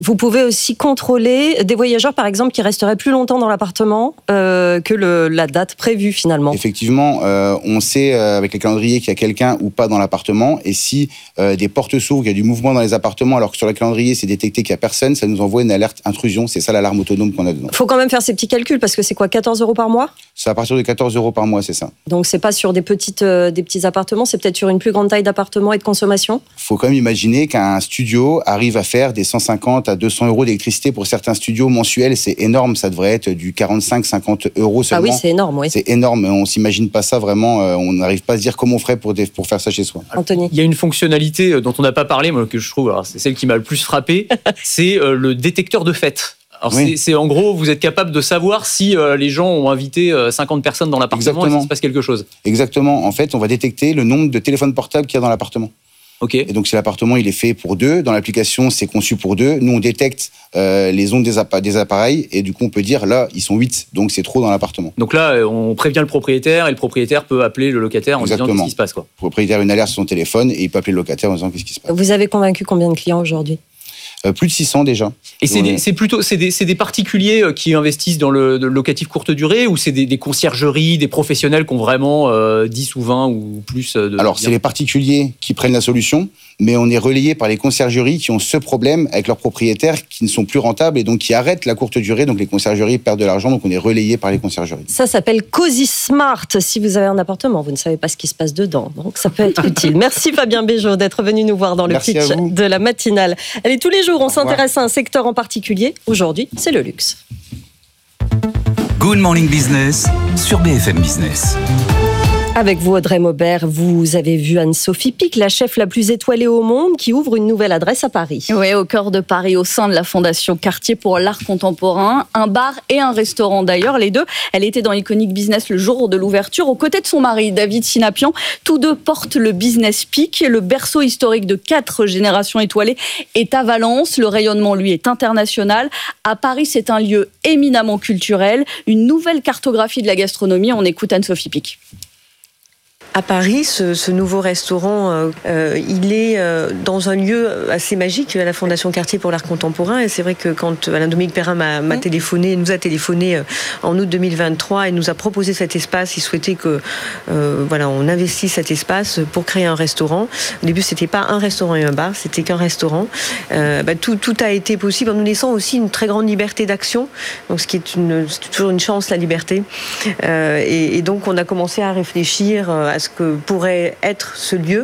Vous pouvez aussi contrôler des voyageurs, par exemple, qui resteraient plus longtemps dans l'appartement que la date prévue, finalement. Effectivement, on sait avec les calendriers qu'il y a quelqu'un ou pas dans l'appartement. Et si des portes s'ouvrent, qu'il y a du mouvement dans les appartements, alors que sur le calendrier, c'est détecté qu'il n'y a personne, ça nous envoie une alerte intrusion. C'est ça l'alarme autonome qu'on a dedans. Il faut quand même faire ces petits calculs, parce que c'est quoi, 14 € par mois ? C'est à partir de 14 € par mois, c'est ça. Donc, c'est pas sur des petits appartements, c'est peut-être sur une plus grande taille d'appartement et de consommation ? Il faut quand même imaginer qu'un studio arrive à faire des 150 à 200 € d'électricité pour certains studios mensuels. C'est énorme, ça devrait être du 45-50 € seulement. Ah oui, c'est énorme, oui. C'est énorme, on s'imagine pas ça vraiment, on n'arrive pas à se dire comment on ferait pour faire ça chez soi. Anthony. Il y a une fonctionnalité dont on n'a pas parlé, moi, que je trouve, alors c'est celle qui m'a le plus frappé, c'est le détecteur de fête. Alors oui. c'est en gros, vous êtes capable de savoir si les gens ont invité 50 personnes dans l'appartement et s'il se passe quelque chose. Exactement. En fait, on va détecter le nombre de téléphones portables qu'il y a dans l'appartement. Okay. Et donc, si l'appartement il est fait pour 2, dans l'application, c'est conçu pour 2. Nous, on détecte les ondes des appareils et du coup, on peut dire, là, ils sont 8, donc c'est trop dans l'appartement. Donc là, on prévient le propriétaire et le propriétaire peut appeler le locataire en disant qu'est-ce qui se passe, quoi. Le propriétaire a une alerte sur son téléphone et il peut appeler le locataire en disant qu'est-ce qui se passe. Vous avez convaincu combien de clients aujourd'hui ? Plus de 600 déjà. Et c'est des particuliers qui investissent dans le locatif courte durée ou c'est des conciergeries, des professionnels qui ont vraiment 10 ou 20 ou plus de... Alors, c'est les particuliers qui prennent la solution, mais on est relayé par les conciergeries qui ont ce problème avec leurs propriétaires qui ne sont plus rentables et donc qui arrêtent la courte durée. Donc, les conciergeries perdent de l'argent, donc on est relayé par les conciergeries. Ça s'appelle Cozy Smart. Si vous avez un appartement, vous ne savez pas ce qui se passe dedans. Donc, ça peut être utile. Merci Fabien Béjot d'être venu nous voir dans le pitch de la matinale. Allez, tous les jours, on s'intéresse à un secteur en particulier. Aujourd'hui, c'est le luxe. Good Morning Business sur BFM Business. Avec vous, Audrey Maubert, vous avez vu Anne-Sophie Pic, la chef la plus étoilée au monde, qui ouvre une nouvelle adresse à Paris. Oui, au cœur de Paris, au sein de la Fondation Cartier pour l'art contemporain. Un bar et un restaurant d'ailleurs, les deux. Elle était dans Iconic Business le jour de l'ouverture, aux côtés de son mari, David Sinapian. Tous deux portent le Business Peak. Le berceau historique de 4 générations étoilées est à Valence. Le rayonnement, lui, est international. À Paris, c'est un lieu éminemment culturel. Une nouvelle cartographie de la gastronomie. On écoute Anne-Sophie Pic. À Paris, ce nouveau restaurant, il est dans un lieu assez magique, à la Fondation Cartier pour l'art contemporain. Et c'est vrai que quand Alain-Dominique Perrin nous a téléphoné en août 2023 et nous a proposé cet espace, il souhaitait que on investisse cet espace pour créer un restaurant. Au début, c'était pas un restaurant et un bar, c'était qu'un restaurant. Tout a été possible en nous laissant aussi une très grande liberté d'action. Donc, ce qui est toujours une chance, la liberté. Et donc, on a commencé à réfléchir à ce que pourrait être ce lieu.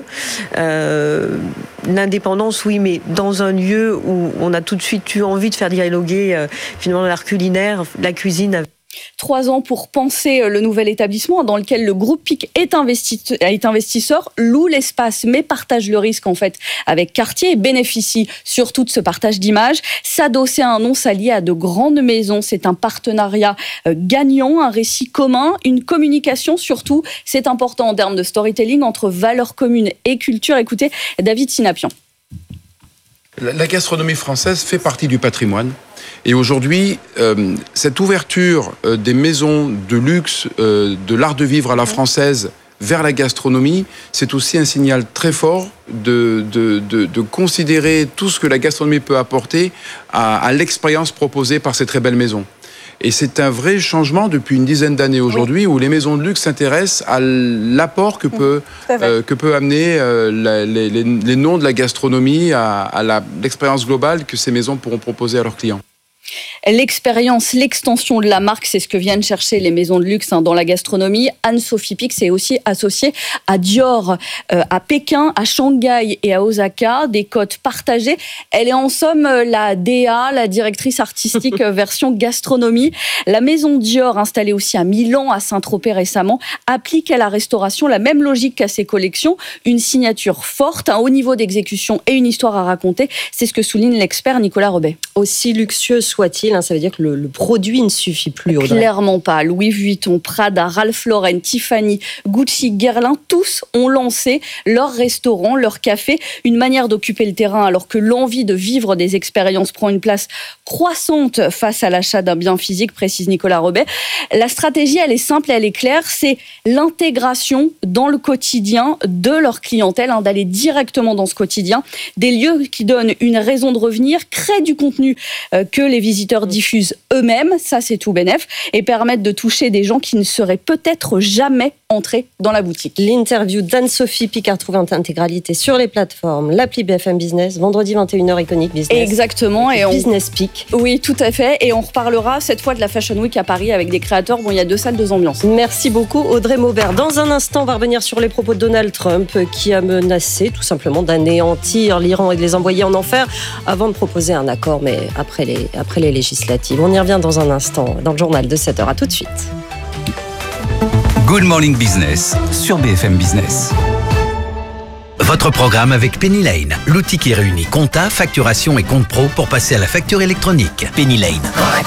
L'indépendance, oui, mais dans un lieu où on a tout de suite eu envie de faire dialoguer finalement l'art culinaire, la cuisine. 3 ans pour penser le nouvel établissement dans lequel le groupe PIC est investisseur, loue l'espace mais partage le risque en fait avec Cartier et bénéficie surtout de ce partage d'images. S'adosser à un nom, s'allier à de grandes maisons, c'est un partenariat gagnant, un récit commun, une communication surtout. C'est important en termes de storytelling entre valeurs communes et culture. Écoutez David Sinapian. La gastronomie française fait partie du patrimoine. Et aujourd'hui, cette ouverture des maisons de luxe, de l'art de vivre à la française vers la gastronomie, c'est aussi un signal très fort de considérer tout ce que la gastronomie peut apporter à l'expérience proposée par ces très belles maisons. Et c'est un vrai changement depuis une dizaine d'années aujourd'hui où les maisons de luxe s'intéressent à l'apport que peut amener les noms de la gastronomie à l'expérience globale que ces maisons pourront proposer à leurs clients. L'expérience, l'extension de la marque, c'est ce que viennent chercher les maisons de luxe dans la gastronomie. Anne-Sophie Pic s'est aussi associée à Dior, à Pékin, à Shanghai et à Osaka, des cotes partagées. Elle est en somme la DA, la directrice artistique version gastronomie. La maison Dior, installée aussi à Milan, à Saint-Tropez récemment, applique à la restauration la même logique qu'à ses collections. Une signature forte, un haut niveau d'exécution et une histoire à raconter. C'est ce que souligne l'expert Nicolas Robet. Aussi luxueux soit-il, hein, ça veut dire que le produit ne suffit plus. Audrey. Clairement pas. Louis Vuitton, Prada, Ralph Lauren, Tiffany, Gucci, Guerlain, tous ont lancé leur restaurant, leur café, une manière d'occuper le terrain alors que l'envie de vivre des expériences prend une place croissante face à l'achat d'un bien physique, précise Nicolas Robet. La stratégie, elle est simple et elle est claire, c'est l'intégration dans le quotidien de leur clientèle, hein, d'aller directement dans ce quotidien, des lieux qui donnent une raison de revenir, créent du contenu que les visiteurs diffusent eux-mêmes, ça c'est tout bénef, et permettent de toucher des gens qui ne seraient peut-être jamais entrés dans la boutique. L'interview d'Anne-Sophie Picard trouve en intégralité sur les plateformes, l'appli BFM Business, vendredi 21h Iconic Business. Exactement. Et Business Peak. Oui, tout à fait. Et on reparlera cette fois de la Fashion Week à Paris avec des créateurs. Bon, il y a 2 salles, 2 ambiances. Merci beaucoup Audrey Maubert. Dans un instant, on va revenir sur les propos de Donald Trump qui a menacé tout simplement d'anéantir l'Iran et de les envoyer en enfer avant de proposer un accord, mais après les législatives. On y revient dans un instant dans le journal de 7h. À tout de suite. Good Morning Business sur BFM Business. Votre programme avec Penny Lane, l'outil qui réunit compta, facturation et compte pro pour passer à la facture électronique. Penny Lane.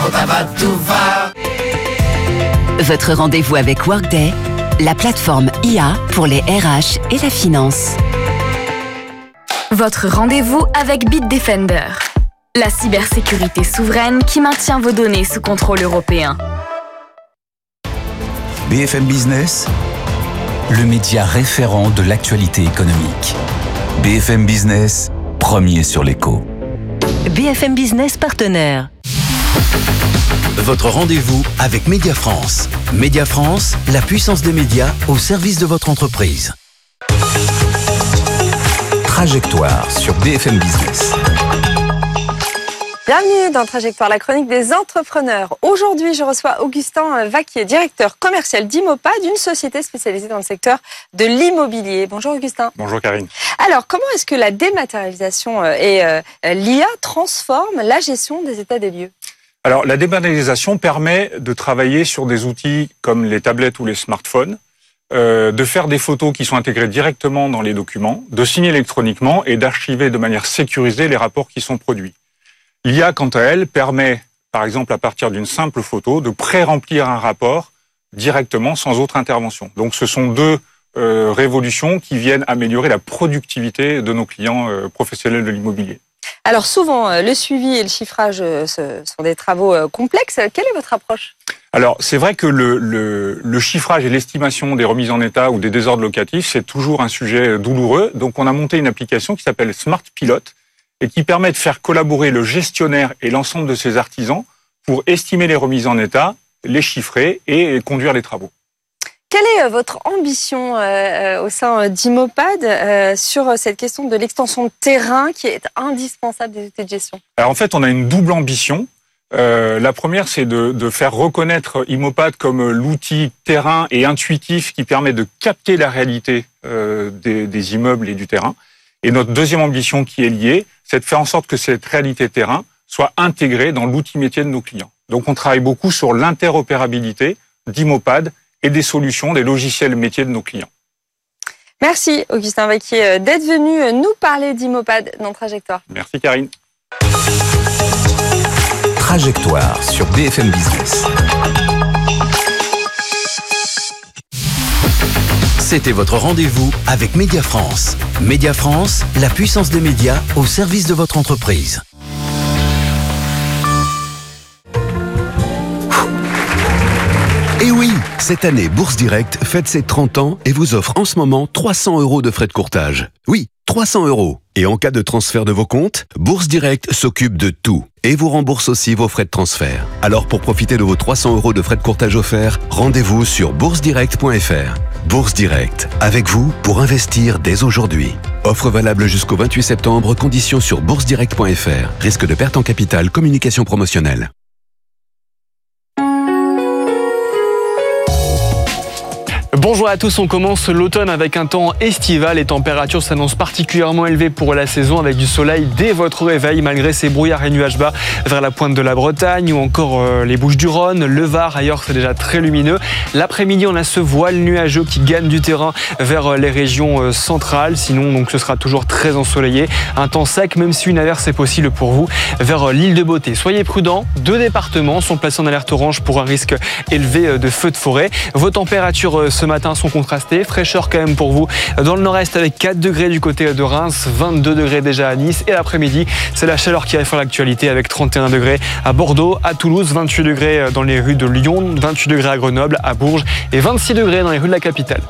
Votre rendez-vous avec Workday, la plateforme IA pour les RH et la finance. Votre rendez-vous avec Bitdefender, la cybersécurité souveraine qui maintient vos données sous contrôle européen. BFM Business, le média référent de l'actualité économique. BFM Business, premier sur l'écho. BFM Business partenaire. Votre rendez-vous avec Média France. Média France, la puissance des médias au service de votre entreprise. Trajectoire sur BFM Business. Bienvenue dans Trajectoire, la chronique des entrepreneurs. Aujourd'hui, je reçois Augustin Vaquier, directeur commercial d'Imopad, une société spécialisée dans le secteur de l'immobilier. Bonjour Augustin. Bonjour Karine. Alors, comment est-ce que la dématérialisation et l'IA transforment la gestion des états des lieux ? Alors, la dématérialisation permet de travailler sur des outils comme les tablettes ou les smartphones, de faire des photos qui sont intégrées directement dans les documents, de signer électroniquement et d'archiver de manière sécurisée les rapports qui sont produits. L'IA, quant à elle, permet, par exemple, à partir d'une simple photo, de pré-remplir un rapport directement sans autre intervention. Donc, ce sont 2 révolutions qui viennent améliorer la productivité de nos clients professionnels de l'immobilier. Alors, souvent, le suivi et le chiffrage sont des travaux complexes. Quelle est votre approche ? Alors, c'est vrai que le chiffrage et l'estimation des remises en état ou des désordres locatifs, c'est toujours un sujet douloureux. Donc, on a monté une application qui s'appelle Smart Pilot, et qui permet de faire collaborer le gestionnaire et l'ensemble de ses artisans pour estimer les remises en état, les chiffrer et conduire les travaux. Quelle est votre ambition au sein d'Imopad sur cette question de l'extension de terrain qui est indispensable des outils de gestion ? Alors en fait, on a une double ambition. La première, c'est de faire reconnaître Imopad comme l'outil terrain et intuitif qui permet de capter la réalité des immeubles et du terrain. Et notre deuxième ambition qui est liée, c'est de faire en sorte que cette réalité terrain soit intégrée dans l'outil métier de nos clients. Donc on travaille beaucoup sur l'interopérabilité d'Imopad et des solutions, des logiciels métiers de nos clients. Merci Augustin Vaquier d'être venu nous parler d'Imopad dans Trajectoire. Merci Karine. Trajectoire sur BFM Business. C'était votre rendez-vous avec Média France. Média France, la puissance des médias au service de votre entreprise. Et oui, cette année, Bourse Direct fête ses 30 ans et vous offre en ce moment 300 € de frais de courtage. Oui, 300 €. Et en cas de transfert de vos comptes, Bourse Direct s'occupe de tout et vous rembourse aussi vos frais de transfert. Alors pour profiter de vos 300 € de frais de courtage offerts, rendez-vous sur boursedirect.fr. Bourse Direct, avec vous pour investir dès aujourd'hui. Offre valable jusqu'au 28 septembre, conditions sur boursedirect.fr. Risque de perte en capital, communication promotionnelle. Bonjour à tous, on commence l'automne avec un temps estival. Les températures s'annoncent particulièrement élevées pour la saison avec du soleil dès votre réveil malgré ces brouillards et nuages bas vers la pointe de la Bretagne ou encore les Bouches-du-Rhône, le Var. Ailleurs, c'est déjà très lumineux. L'après-midi, on a ce voile nuageux qui gagne du terrain vers les régions centrales. Sinon, donc, ce sera toujours très ensoleillé. Un temps sec, même si une averse est possible pour vous vers l'île de Beauté. Soyez prudents, 2 départements sont placés en alerte orange pour un risque élevé de feux de forêt. Vos températures ce matin sont contrastées, fraîcheur quand même pour vous dans le nord-est avec 4 degrés du côté de Reims, 22 degrés déjà à Nice et l'après-midi c'est la chaleur qui va faire l'actualité avec 31 degrés à Bordeaux, à Toulouse, 28 degrés dans les rues de Lyon, 28 degrés à Grenoble, à Bourges et 26 degrés dans les rues de la capitale.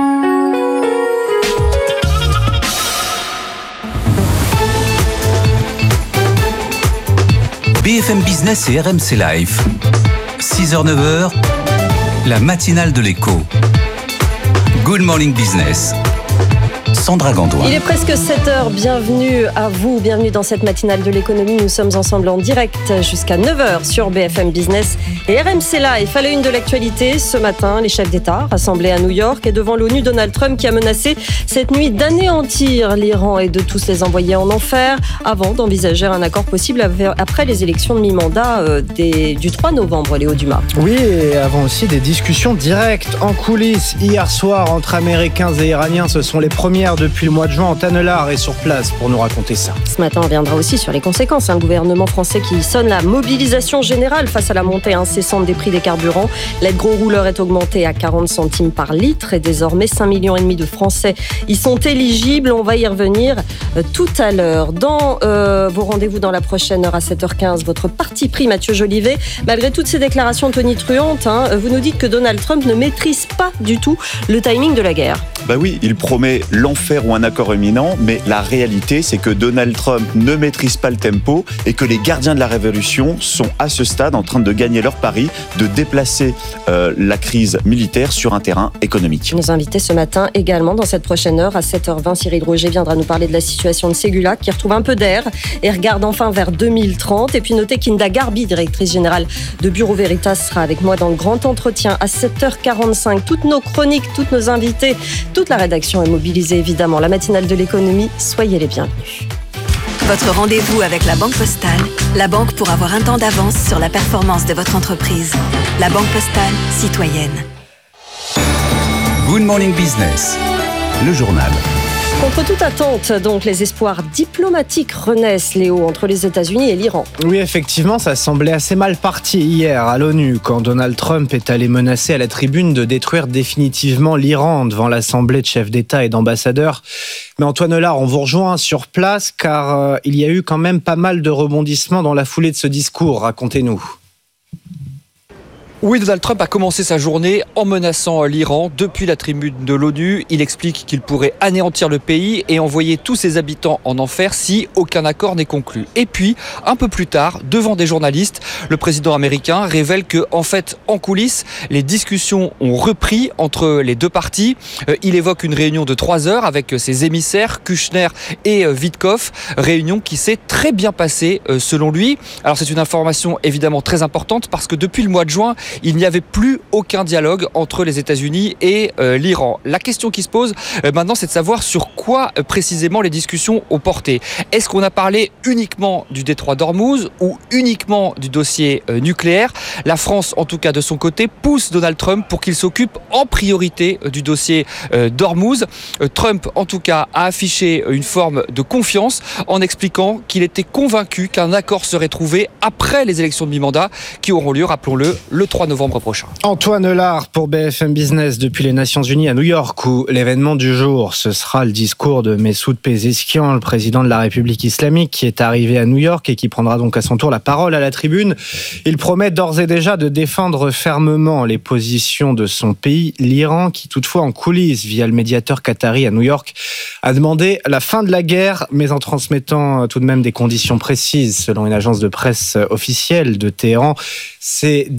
BFM Business et RMC Live, 6h-9h, la matinale de l'écho. Good Morning Business. Sandra Gandoin. Il est presque 7h, bienvenue à vous, bienvenue dans cette matinale de l'économie. Nous sommes ensemble en direct jusqu'à 9h sur BFM Business et RMC Live. À la une de l'actualité, ce matin, les chefs d'État rassemblés à New York et devant l'ONU, Donald Trump qui a menacé cette nuit d'anéantir l'Iran et de tous les envoyer en enfer avant d'envisager un accord possible après les élections de mi-mandat du 3 novembre, Léo Dumas. Oui, et avant aussi des discussions directes en coulisses hier soir entre Américains et Iraniens. Ce sont les premières depuis le mois de juin. Antoine Lard est sur place pour nous raconter ça. Ce matin, on reviendra aussi sur les conséquences. Le gouvernement français qui sonne la mobilisation générale face à la montée incessante des prix des carburants. L'aide gros rouleur est augmentée à 40 centimes par litre et désormais 5,5 millions de Français y sont éligibles. On va y revenir tout à l'heure. Dans vos rendez-vous dans la prochaine heure à 7h15, votre parti pris, Mathieu Jolivet. Malgré toutes ces déclarations tonitruantes, vous nous dites que Donald Trump ne maîtrise pas du tout le timing de la guerre. Bah oui, il promet l'enfer ou un accord imminent, mais la réalité, c'est que Donald Trump ne maîtrise pas le tempo et que les gardiens de la révolution sont à ce stade en train de gagner leur pari, de déplacer la crise militaire sur un terrain économique. Nos invités ce matin également dans cette prochaine heure à 7h20, Cyril Roger viendra nous parler de la situation de Ségula qui retrouve un peu d'air et regarde enfin vers 2030. Et puis notez qu'Inda Garbi, directrice générale de Bureau Veritas, sera avec moi dans le grand entretien à 7h45. Toutes nos chroniques, toutes nos invités, toute la rédaction est mobilisée évidemment. La matinale de l'économie, soyez les bienvenus. Votre rendez-vous avec la Banque Postale, la banque pour avoir un temps d'avance sur la performance de votre entreprise. La Banque Postale, citoyenne. Good Morning Business, le journal. Contre toute attente, donc, les espoirs diplomatiques renaissent, Léo, entre les États-Unis et l'Iran. Oui, effectivement, ça semblait assez mal parti hier à l'ONU, quand Donald Trump est allé menacer à la tribune de détruire définitivement l'Iran devant l'Assemblée de chefs d'État et d'ambassadeurs. Mais Antoine Lard, on vous rejoint sur place, car il y a eu quand même pas mal de rebondissements dans la foulée de ce discours. Racontez-nous. Oui, Donald Trump a commencé sa journée en menaçant l'Iran depuis la tribune de l'ONU. Il explique qu'il pourrait anéantir le pays et envoyer tous ses habitants en enfer si aucun accord n'est conclu. Et puis, un peu plus tard, devant des journalistes, le président américain révèle que, en fait, en coulisses, les discussions ont repris entre les deux parties. Il évoque une réunion de 3 heures avec ses émissaires, Kushner et Witkoff, réunion qui s'est très bien passée selon lui. Alors c'est une information évidemment très importante parce que depuis le mois de juin, il n'y avait plus aucun dialogue entre les États-Unis et l'Iran. La question qui se pose maintenant, c'est de savoir sur quoi précisément les discussions ont porté. Est-ce qu'on a parlé uniquement du détroit d'Ormuz ou uniquement du dossier nucléaire ? La France, en tout cas de son côté, pousse Donald Trump pour qu'il s'occupe en priorité du dossier d'Ormuz. Trump, en tout cas, a affiché une forme de confiance en expliquant qu'il était convaincu qu'un accord serait trouvé après les élections de mi-mandat qui auront lieu, rappelons-le, le 3 novembre prochain. Antoine Lard pour BFM Business depuis les Nations Unies à New York, où l'événement du jour, ce sera le discours de Messoud Pezeshkian, le président de la République islamique, qui est arrivé à New York et qui prendra donc à son tour la parole à la tribune. Il promet d'ores et déjà de défendre fermement les positions de son pays, l'Iran, qui toutefois en coulisses, via le médiateur qatari à New York, a demandé la fin de la guerre, mais en transmettant tout de même des conditions précises, selon une agence de presse officielle de Téhéran. Ces dernières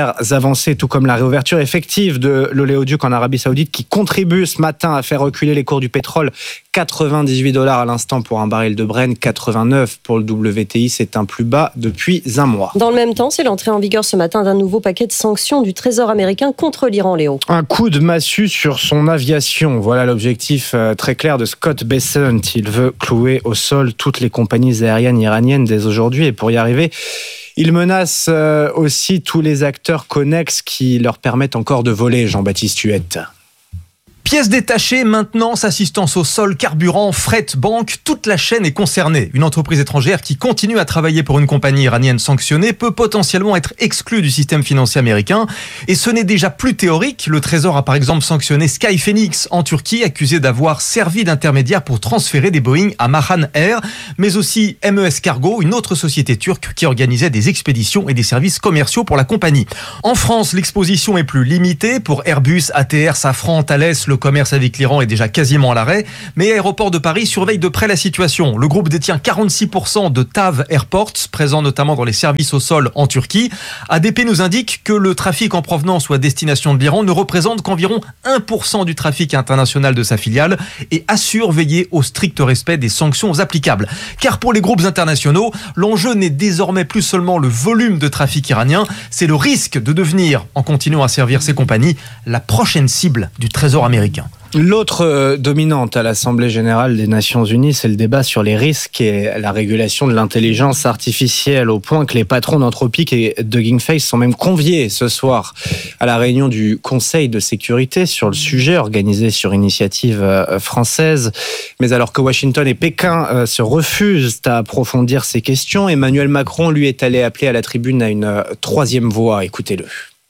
premières avancées, tout comme la réouverture effective de l'oléoduc en Arabie Saoudite, qui contribue ce matin à faire reculer les cours du pétrole. $98 à l'instant pour un baril de Brent, 89 pour le WTI, c'est un plus bas depuis un mois. Dans le même temps, c'est l'entrée en vigueur ce matin d'un nouveau paquet de sanctions du Trésor américain contre l'Iran, Léo. Un coup de massue sur son aviation. Voilà l'objectif très clair de Scott Bessent. Il veut clouer au sol toutes les compagnies aériennes iraniennes dès aujourd'hui. Et pour y arriver, il menace aussi tous les acteurs connexes qui leur permettent encore de voler, Jean-Baptiste Huette. Pièces détachées, maintenance, assistance au sol, carburant, fret, banque, toute la chaîne est concernée. Une entreprise étrangère qui continue à travailler pour une compagnie iranienne sanctionnée peut potentiellement être exclue du système financier américain. Et ce n'est déjà plus théorique. Le Trésor a par exemple sanctionné Sky Phoenix en Turquie, accusé d'avoir servi d'intermédiaire pour transférer des Boeing à Mahan Air, mais aussi MES Cargo, une autre société turque qui organisait des expéditions et des services commerciaux pour la compagnie. En France, l'exposition est plus limitée. Pour Airbus, ATR, Safran, Thales, le commerce avec l'Iran est déjà quasiment à l'arrêt, mais Aéroports de Paris surveille de près la situation. Le groupe détient 46% de TAV Airports, présents notamment dans les services au sol en Turquie. ADP nous indique que le trafic en provenance ou à destination de l'Iran ne représente qu'environ 1% du trafic international de sa filiale et assure veiller au strict respect des sanctions applicables. Car pour les groupes internationaux, l'enjeu n'est désormais plus seulement le volume de trafic iranien, c'est le risque de devenir, en continuant à servir ces compagnies, la prochaine cible du Trésor américain. L'autre dominante à l'Assemblée générale des Nations Unies, c'est le débat sur les risques et la régulation de l'intelligence artificielle, au point que les patrons d'Anthropic et Hugging Face sont même conviés ce soir à la réunion du Conseil de sécurité sur le sujet, organisé sur initiative française. Mais alors que Washington et Pékin se refusent à approfondir ces questions, Emmanuel Macron, lui, est allé appeler à la tribune à une troisième voie. Écoutez-le.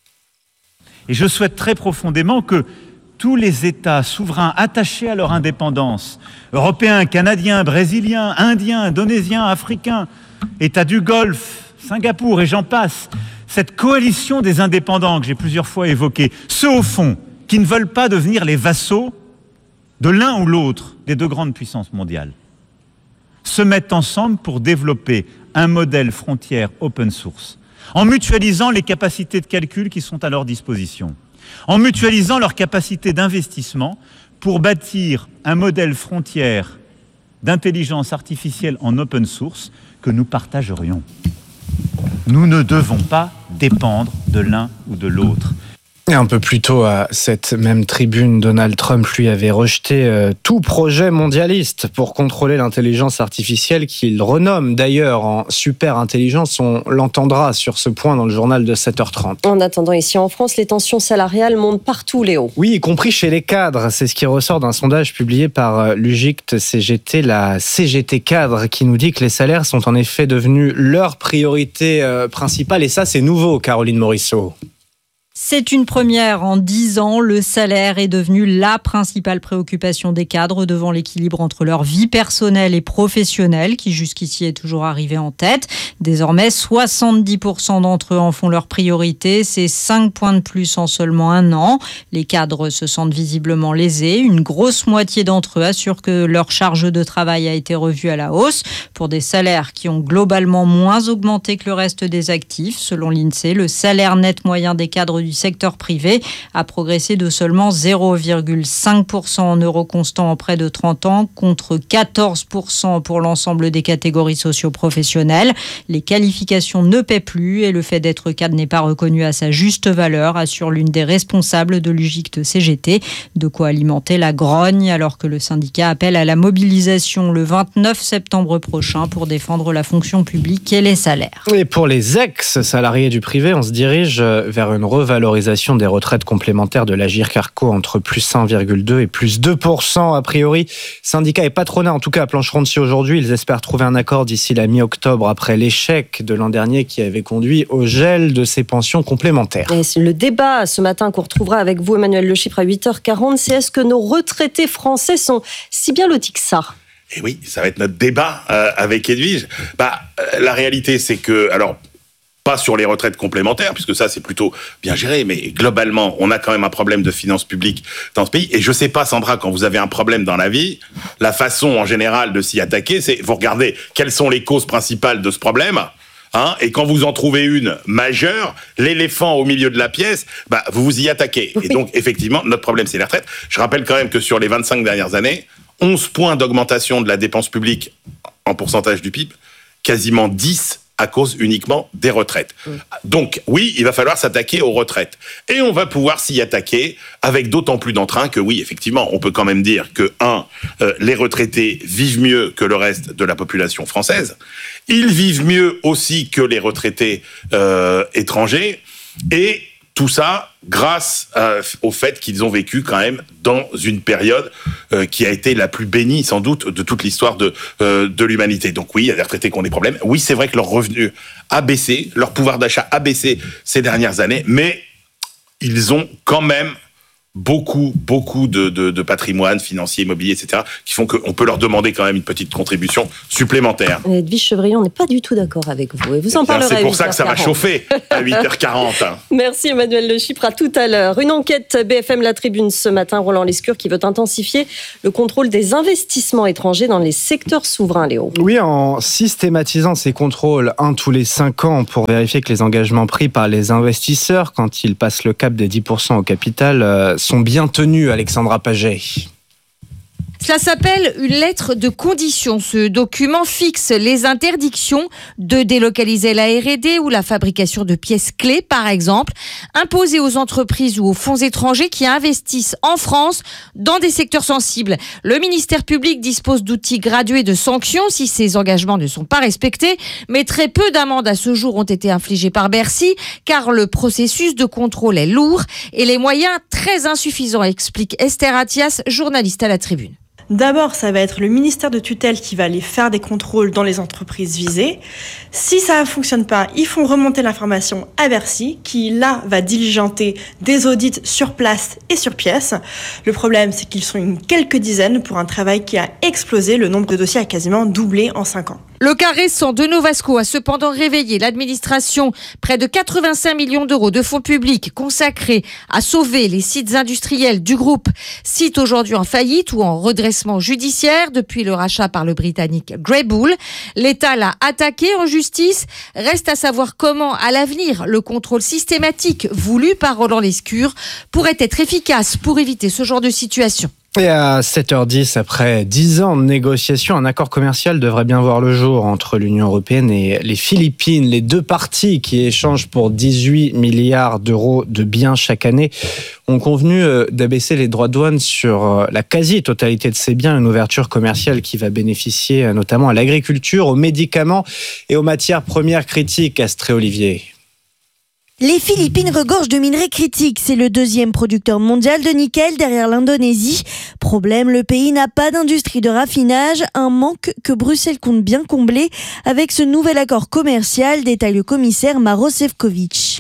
Et je souhaite très profondément que tous les États souverains attachés à leur indépendance, européens, canadiens, brésiliens, indiens, indonésiens, africains, États du Golfe, Singapour et j'en passe, cette coalition des indépendants que j'ai plusieurs fois évoquée, ceux au fond qui ne veulent pas devenir les vassaux de l'un ou l'autre des deux grandes puissances mondiales, se mettent ensemble pour développer un modèle frontière open source, en mutualisant les capacités de calcul qui sont à leur disposition, en mutualisant leurs capacités d'investissement pour bâtir un modèle frontière d'intelligence artificielle en open source que nous partagerions. Nous ne devons pas dépendre de l'un ou de l'autre. Et un peu plus tôt, à cette même tribune, Donald Trump, lui, avait rejeté tout projet mondialiste pour contrôler l'intelligence artificielle qu'il renomme d'ailleurs en super intelligence. On l'entendra sur ce point dans le journal de 7h30. En attendant, ici en France, les tensions salariales montent partout, Léo. Oui, y compris chez les cadres. C'est ce qui ressort d'un sondage publié par l'UGICT CGT, la CGT cadre, qui nous dit que les salaires sont en effet devenus leur priorité principale. Et ça, c'est nouveau, Caroline Morisseau. C'est une première en 10 ans. Le salaire est devenu la principale préoccupation des cadres devant l'équilibre entre leur vie personnelle et professionnelle qui jusqu'ici est toujours arrivé en tête. Désormais, 70% d'entre eux en font leur priorité. C'est 5 points de plus en seulement un an. Les cadres se sentent visiblement lésés. Une grosse moitié d'entre eux assurent que leur charge de travail a été revue à la hausse pour des salaires qui ont globalement moins augmenté que le reste des actifs. Selon l'INSEE, le salaire net moyen des cadres du secteur privé a progressé de seulement 0,5% en euros constants en près de 30 ans, contre 14% pour l'ensemble des catégories socio-professionnelles. Les qualifications ne paient plus et le fait d'être cadre n'est pas reconnu à sa juste valeur, assure l'une des responsables de l'UGICT CGT. De quoi alimenter la grogne alors que le syndicat appelle à la mobilisation le 29 septembre prochain pour défendre la fonction publique et les salaires. Et pour les ex-salariés du privé, on se dirige vers une revalorisation des retraites complémentaires de l'Agirc-Arrco entre plus 1,2 et plus 2% a priori. Syndicats et patronat, en tout cas, plancheront dessus aujourd'hui. Ils espèrent trouver un accord d'ici la mi-octobre après l'échec de l'an dernier qui avait conduit au gel de ces pensions complémentaires. Et le débat ce matin qu'on retrouvera avec vous, Emmanuel Le Chypre, à 8h40, c'est est-ce que nos retraités français sont si bien lotis que ça ? Et oui, ça va être notre débat avec Edwige. La réalité, c'est que... pas sur les retraites complémentaires, puisque ça, c'est plutôt bien géré, mais globalement, on a quand même un problème de finances publiques dans ce pays. Et je sais pas, Sandra, quand vous avez un problème dans la vie, la façon, en général, de s'y attaquer, c'est vous regardez quelles sont les causes principales de ce problème, Et quand vous en trouvez une majeure, l'éléphant au milieu de la pièce, vous vous y attaquez. Et donc, effectivement, notre problème, c'est les retraites. Je rappelle quand même que sur les 25 dernières années, 11 points d'augmentation de la dépense publique en pourcentage du PIB, quasiment 10 à cause uniquement des retraites. Donc, oui, il va falloir s'attaquer aux retraites. Et on va pouvoir s'y attaquer avec d'autant plus d'entrain que, oui, effectivement, on peut quand même dire que, les retraités vivent mieux que le reste de la population française. Ils vivent mieux aussi que les retraités étrangers. Et tout ça grâce au fait qu'ils ont vécu quand même dans une période qui a été la plus bénie sans doute de toute l'histoire de l'humanité. Donc oui, il y a des retraités qui ont des problèmes. Oui, c'est vrai que leur revenu a baissé, leur pouvoir d'achat a baissé ces dernières années, mais ils ont quand même beaucoup de patrimoine financier, immobilier, etc., qui font qu'on peut leur demander quand même une petite contribution supplémentaire. Edwige Chevrillon, on n'est pas du tout d'accord avec vous. Et vous en parlerez. C'est pour ça que ça va chauffer à 8h40. Merci Emmanuel Le Chypre, à tout à l'heure. Une enquête BFM La Tribune ce matin, Roland Lescure, qui veut intensifier le contrôle des investissements étrangers dans les secteurs souverains, Léo. Oui, en systématisant ces contrôles tous les 5 ans pour vérifier que les engagements pris par les investisseurs, quand ils passent le cap des 10% au capital, sont bien tenus, Alexandra Paget. Cela s'appelle une lettre de condition. Ce document fixe les interdictions de délocaliser la R&D ou la fabrication de pièces clés, par exemple, imposées aux entreprises ou aux fonds étrangers qui investissent en France dans des secteurs sensibles. Le ministère public dispose d'outils gradués de sanctions si ces engagements ne sont pas respectés, mais très peu d'amendes à ce jour ont été infligées par Bercy, car le processus de contrôle est lourd et les moyens très insuffisants, explique Esther Attias, journaliste à La Tribune. D'abord, ça va être le ministère de tutelle qui va aller faire des contrôles dans les entreprises visées. Si ça ne fonctionne pas, ils font remonter l'information à Bercy, qui là va diligenter des audits sur place et sur pièce. Le problème, c'est qu'ils sont quelques dizaines pour un travail qui a explosé. Le nombre de dossiers a quasiment doublé en 5 ans. Le cas récent de Novasco a cependant réveillé l'administration. Près de 85 millions d'euros de fonds publics consacrés à sauver les sites industriels du groupe. Sites aujourd'hui en faillite ou en redressement judiciaire depuis le rachat par le Britannique Greybull. L'État l'a attaqué en justice. Reste à savoir comment, à l'avenir, le contrôle systématique voulu par Roland Lescure pourrait être efficace pour éviter ce genre de situation. Et à 7h10, après 10 ans de négociations, un accord commercial devrait bien voir le jour entre l'Union européenne et les Philippines. Les deux parties qui échangent pour 18 milliards d'euros de biens chaque année ont convenu d'abaisser les droits de douane sur la quasi-totalité de ces biens. Une ouverture commerciale qui va bénéficier notamment à l'agriculture, aux médicaments et aux matières premières critiques. Astrée Olivier. Les Philippines regorgent de minerais critiques. C'est le deuxième producteur mondial de nickel derrière l'Indonésie. Problème, le pays n'a pas d'industrie de raffinage, un manque que Bruxelles compte bien combler avec ce nouvel accord commercial, détaille le commissaire Maroš Šefčovič.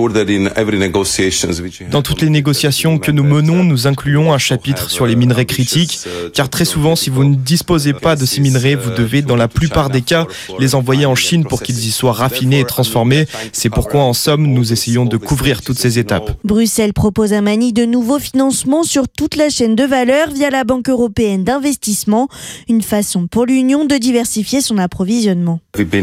Dans toutes les négociations que nous menons, nous incluons un chapitre sur les minerais critiques, car très souvent, si vous ne disposez pas de ces minerais, vous devez, dans la plupart des cas, les envoyer en Chine pour qu'ils y soient raffinés et transformés. C'est pourquoi, en somme, nous essayons de couvrir toutes ces étapes. Bruxelles propose à Manille de nouveaux financements sur toute la chaîne de valeur via la Banque européenne d'investissement, une façon pour l'Union de diversifier son approvisionnement.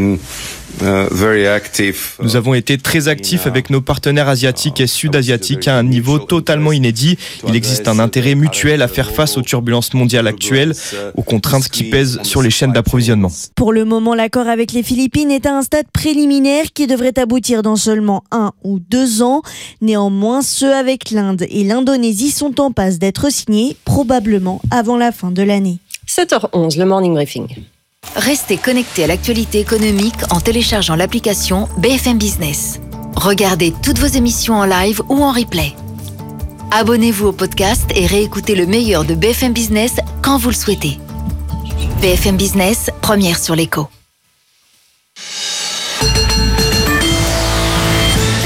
Nous avons été très actifs avec nos partenaires asiatiques et sud-asiatiques à un niveau totalement inédit. Il existe un intérêt mutuel à faire face aux turbulences mondiales actuelles, aux contraintes qui pèsent sur les chaînes d'approvisionnement. Pour le moment, l'accord avec les Philippines est à un stade préliminaire qui devrait aboutir dans seulement 1 ou 2 ans. Néanmoins, ceux avec l'Inde et l'Indonésie sont en passe d'être signés, probablement avant la fin de l'année. 7h11, le Morning Briefing. Restez connectés à l'actualité économique en téléchargeant l'application BFM Business. Regardez toutes vos émissions en live ou en replay. Abonnez-vous au podcast et réécoutez le meilleur de BFM Business quand vous le souhaitez. BFM Business, première sur l'écho.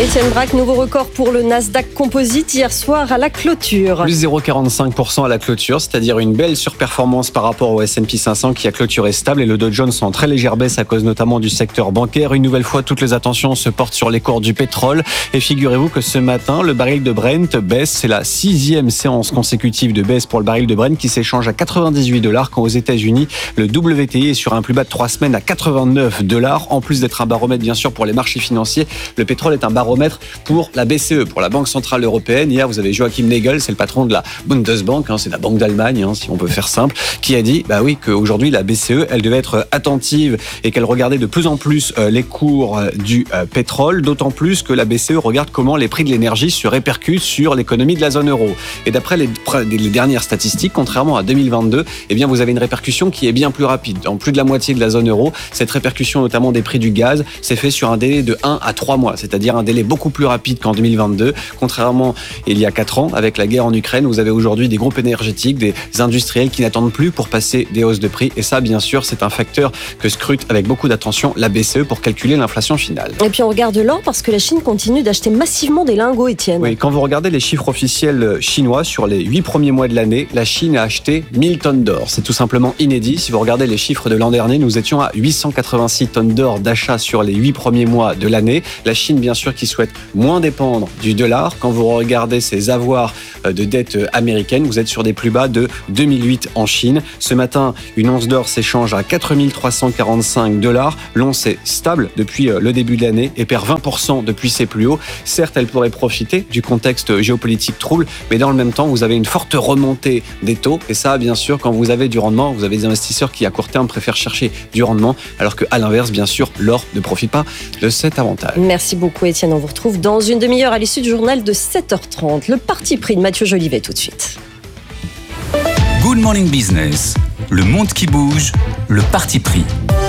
Étienne Braque, nouveau record pour le Nasdaq Composite hier soir à la clôture. Plus 0,45% à la clôture, c'est-à-dire une belle surperformance par rapport au S&P 500 qui a clôturé stable, et le Dow Jones en très légère baisse à cause notamment du secteur bancaire. Une nouvelle fois, toutes les attentions se portent sur les cours du pétrole, et figurez-vous que ce matin, le baril de Brent baisse. C'est la 6e séance consécutive de baisse pour le baril de Brent qui s'échange à $88, quand aux États-Unis, le WTI est sur un plus bas de 3 semaines à $89. En plus d'être un baromètre bien sûr pour les marchés financiers, le pétrole est un baromètre pour la BCE, pour la Banque Centrale Européenne. Hier, vous avez Joachim Nagel, c'est le patron de la Bundesbank, c'est la Banque d'Allemagne, si on peut faire simple, qui a dit qu'aujourd'hui, la BCE, elle devait être attentive et qu'elle regardait de plus en plus les cours du pétrole, d'autant plus que la BCE regarde comment les prix de l'énergie se répercutent sur l'économie de la zone euro. Et d'après les dernières statistiques, contrairement à 2022, vous avez une répercussion qui est bien plus rapide. Dans plus de la moitié de la zone euro, cette répercussion, notamment des prix du gaz, s'est fait sur un délai de 1 à 3 mois, c'est-à-dire un délai beaucoup plus rapide qu'en 2022. Contrairement il y a 4 ans, avec la guerre en Ukraine, vous avez aujourd'hui des groupes énergétiques, des industriels qui n'attendent plus pour passer des hausses de prix. Et ça, bien sûr, c'est un facteur que scrute avec beaucoup d'attention la BCE pour calculer l'inflation finale. Et puis on regarde l'or parce que la Chine continue d'acheter massivement des lingots, Étienne. Oui, quand vous regardez les chiffres officiels chinois sur les 8 premiers mois de l'année, la Chine a acheté 1000 tonnes d'or. C'est tout simplement inédit. Si vous regardez les chiffres de l'an dernier, nous étions à 886 tonnes d'or d'achat sur les 8 premiers mois de l'année. La Chine, bien sûr, qui souhaite moins dépendre du dollar. Quand vous regardez ses avoirs de dette américaine, vous êtes sur des plus bas de 2008 en Chine. Ce matin, une once d'or s'échange à $4345. L'once est stable depuis le début de l'année et perd 20% depuis ses plus hauts. Certes, elle pourrait profiter du contexte géopolitique trouble, mais dans le même temps, vous avez une forte remontée des taux. Et ça, bien sûr, quand vous avez du rendement, vous avez des investisseurs qui, à court terme, préfèrent chercher du rendement, alors qu'à l'inverse, bien sûr, l'or ne profite pas de cet avantage. Merci beaucoup, Étienne. On vous retrouve dans une demi-heure à l'issue du journal de 7h30. Le parti pris de Mathieu Jolivet tout de suite. Good Morning Business, le monde qui bouge, le parti pris.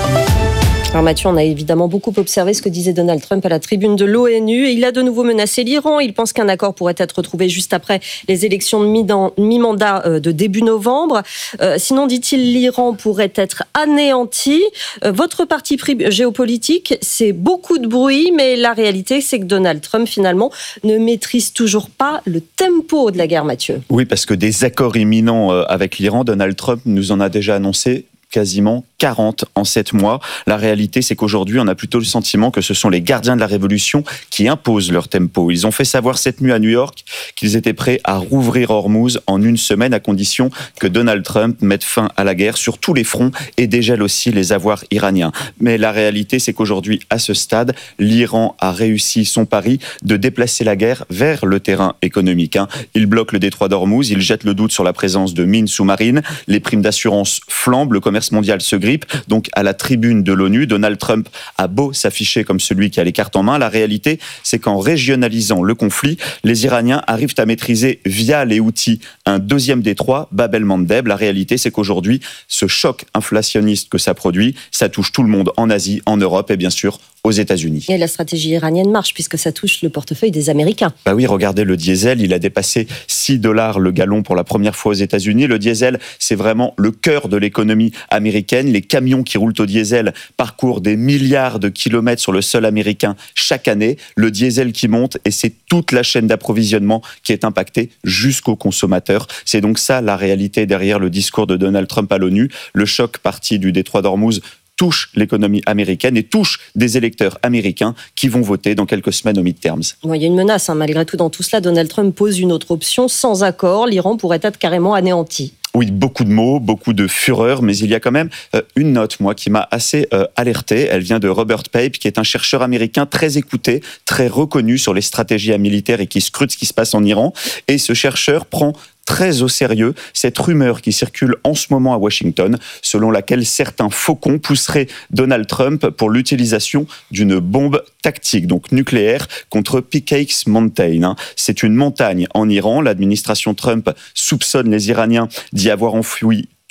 Alors Mathieu, on a évidemment beaucoup observé ce que disait Donald Trump à la tribune de l'ONU. Il a de nouveau menacé l'Iran. Il pense qu'un accord pourrait être trouvé juste après les élections de mi-mandat de début novembre. Sinon, dit-il, l'Iran pourrait être anéanti. Votre parti pris géopolitique, c'est beaucoup de bruit, mais la réalité, c'est que Donald Trump, finalement, ne maîtrise toujours pas le tempo de la guerre, Mathieu. Oui, parce que des accords imminents avec l'Iran, Donald Trump nous en a déjà annoncé quasiment 40 en 7 mois. La réalité, c'est qu'aujourd'hui, on a plutôt le sentiment que ce sont les gardiens de la révolution qui imposent leur tempo. Ils ont fait savoir cette nuit à New York qu'ils étaient prêts à rouvrir Hormuz en 1 semaine à condition que Donald Trump mette fin à la guerre sur tous les fronts et dégèle aussi les avoirs iraniens. Mais la réalité, c'est qu'aujourd'hui, à ce stade, l'Iran a réussi son pari de déplacer la guerre vers le terrain économique. Il bloque le détroit d'Hormuz, il jette le doute sur la présence de mines sous-marines, les primes d'assurance flambent, le commerce mondial se grippe. Donc à la tribune de l'ONU, Donald Trump a beau s'afficher comme celui qui a les cartes en main, la réalité c'est qu'en régionalisant le conflit, les Iraniens arrivent à maîtriser via les outils un deuxième détroit, Bab el-Mandeb. La réalité c'est qu'aujourd'hui, ce choc inflationniste que ça produit, ça touche tout le monde en Asie, en Europe et bien sûr aux États-Unis. Et la stratégie iranienne marche puisque ça touche le portefeuille des Américains. Bah oui, regardez le diesel, il a dépassé $6 le gallon pour la première fois aux États-Unis. Le diesel, c'est vraiment le cœur de l'économie américaine. Les camions qui roulent au diesel parcourent des milliards de kilomètres sur le sol américain chaque année. Le diesel qui monte et c'est toute la chaîne d'approvisionnement qui est impactée jusqu'au consommateur. C'est donc ça la réalité derrière le discours de Donald Trump à l'ONU. Le choc parti du détroit d'Hormuz touche l'économie américaine et touche des électeurs américains qui vont voter dans quelques semaines aux midterms. Bon, il y a une menace, malgré tout dans tout cela. Donald Trump pose une autre option. Sans accord, l'Iran pourrait être carrément anéanti. Oui, beaucoup de mots, beaucoup de fureur, mais il y a quand même une note, moi, qui m'a assez alerté. Elle vient de Robert Pape, qui est un chercheur américain très écouté, très reconnu sur les stratégies militaires et qui scrute ce qui se passe en Iran. Et ce chercheur prend très au sérieux cette rumeur qui circule en ce moment à Washington, selon laquelle certains faucons pousseraient Donald Trump pour l'utilisation d'une bombe tactique, donc nucléaire, contre Pickeys Mountain. C'est une montagne en Iran. L'administration Trump soupçonne les Iraniens d'y avoir enfoui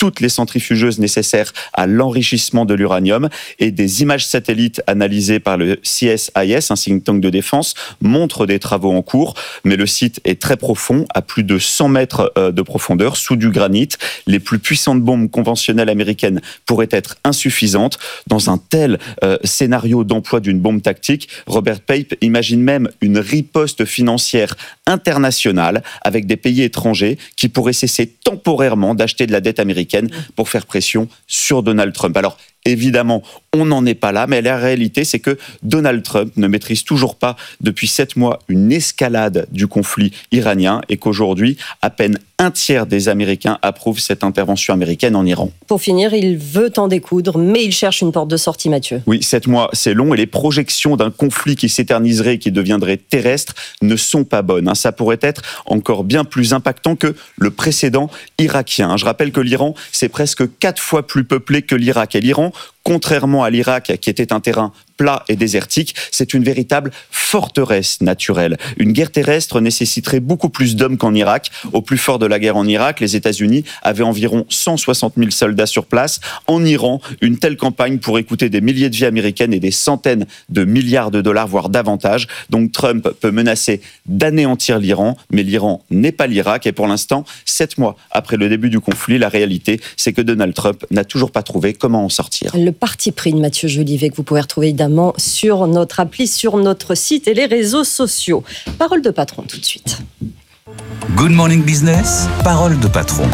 toutes les centrifugeuses nécessaires à l'enrichissement de l'uranium. Et des images satellites analysées par le CSIS, un think tank de défense, montrent des travaux en cours. Mais le site est très profond, à plus de 100 mètres de profondeur, sous du granit. Les plus puissantes bombes conventionnelles américaines pourraient être insuffisantes. Dans un tel scénario d'emploi d'une bombe tactique, Robert Pape imagine même une riposte financière internationale avec des pays étrangers qui pourraient cesser temporairement d'acheter de la dette américaine pour faire pression sur Donald Trump. Alors, évidemment, on n'en est pas là, mais la réalité, c'est que Donald Trump ne maîtrise toujours pas, depuis 7 mois, une escalade du conflit iranien et qu'aujourd'hui, à peine un tiers des Américains approuvent cette intervention américaine en Iran. Pour finir, il veut en découdre, mais il cherche une porte de sortie, Mathieu. Oui, 7 mois, c'est long et les projections d'un conflit qui s'éterniserait et qui deviendrait terrestre ne sont pas bonnes. Ça pourrait être encore bien plus impactant que le précédent irakien. Je rappelle que l'Iran, c'est presque 4 fois plus peuplé que l'Irak. Et l'Iran, contrairement à l'Irak, qui était un terrain plat et désertique, c'est une véritable forteresse naturelle. Une guerre terrestre nécessiterait beaucoup plus d'hommes qu'en Irak. Au plus fort de la guerre en Irak, les États-Unis avaient environ 160 000 soldats sur place. En Iran, une telle campagne pourrait coûter des milliers de vies américaines et des centaines de milliards de dollars, voire davantage. Donc Trump peut menacer d'anéantir l'Iran, mais l'Iran n'est pas l'Irak. Et pour l'instant, 7 mois après le début du conflit, la réalité, c'est que Donald Trump n'a toujours pas trouvé comment en sortir. Le parti pris de Mathieu Jolivet que vous pouvez retrouver évidemment sur notre appli, sur notre site et les réseaux sociaux. Parole de patron tout de suite. Good Morning Business, parole de patron.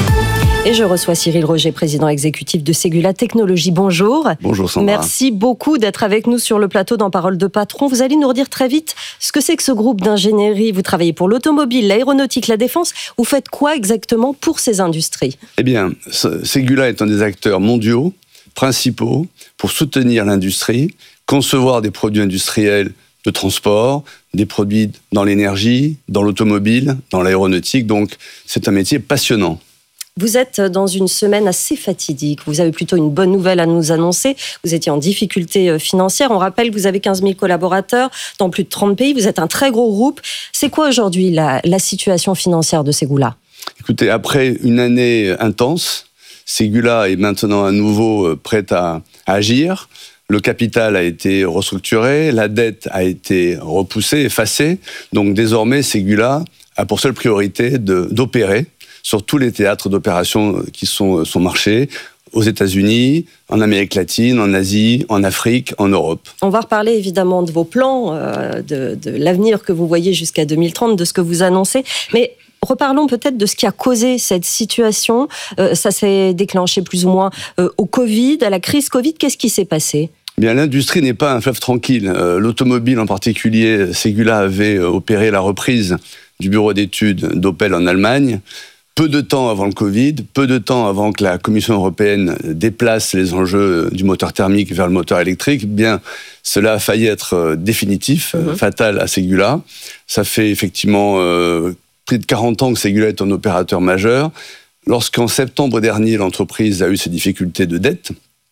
Et je reçois Cyril Roget, président exécutif de Ségula Technologies. Bonjour. Bonjour Sandra. Merci beaucoup d'être avec nous sur le plateau dans Parole de Patron. Vous allez nous redire très vite ce que c'est que ce groupe d'ingénierie. Vous travaillez pour l'automobile, l'aéronautique, la défense. Vous faites quoi exactement pour ces industries ? Eh bien, Ségula est un des acteurs mondiaux principaux pour soutenir l'industrie, concevoir des produits industriels de transport, des produits dans l'énergie, dans l'automobile, dans l'aéronautique. Donc, c'est un métier passionnant. Vous êtes dans une semaine assez fatidique. Vous avez plutôt une bonne nouvelle à nous annoncer. Vous étiez en difficulté financière. On rappelle que vous avez 15 000 collaborateurs dans plus de 30 pays. Vous êtes un très gros groupe. C'est quoi aujourd'hui la situation financière de Ségula ? Écoutez, après une année intense, Ségula est maintenant à nouveau prête à agir. Le capital a été restructuré, la dette a été repoussée, effacée. Donc désormais, Ségula a pour seule priorité d'opérer sur tous les théâtres d'opération qui sont son marché, aux États-Unis, en Amérique latine, en Asie, en Afrique, en Europe. On va reparler évidemment de vos plans, de l'avenir que vous voyez jusqu'à 2030, de ce que vous annoncez. Mais reparlons peut-être de ce qui a causé cette situation. Ça s'est déclenché plus ou moins au Covid, à la crise Covid. Qu'est-ce qui s'est passé ? Bien, l'industrie n'est pas un fleuve tranquille. L'automobile en particulier, Ségula avait opéré la reprise du bureau d'études d'Opel en Allemagne. Peu de temps avant le Covid, peu de temps avant que la Commission européenne déplace les enjeux du moteur thermique vers le moteur électrique, bien, cela a failli être définitif, fatal à Ségula. Ça fait effectivement plus de 40 ans que Ségula est un opérateur majeur. Lorsqu'en septembre dernier, l'entreprise a eu ses difficultés de dette,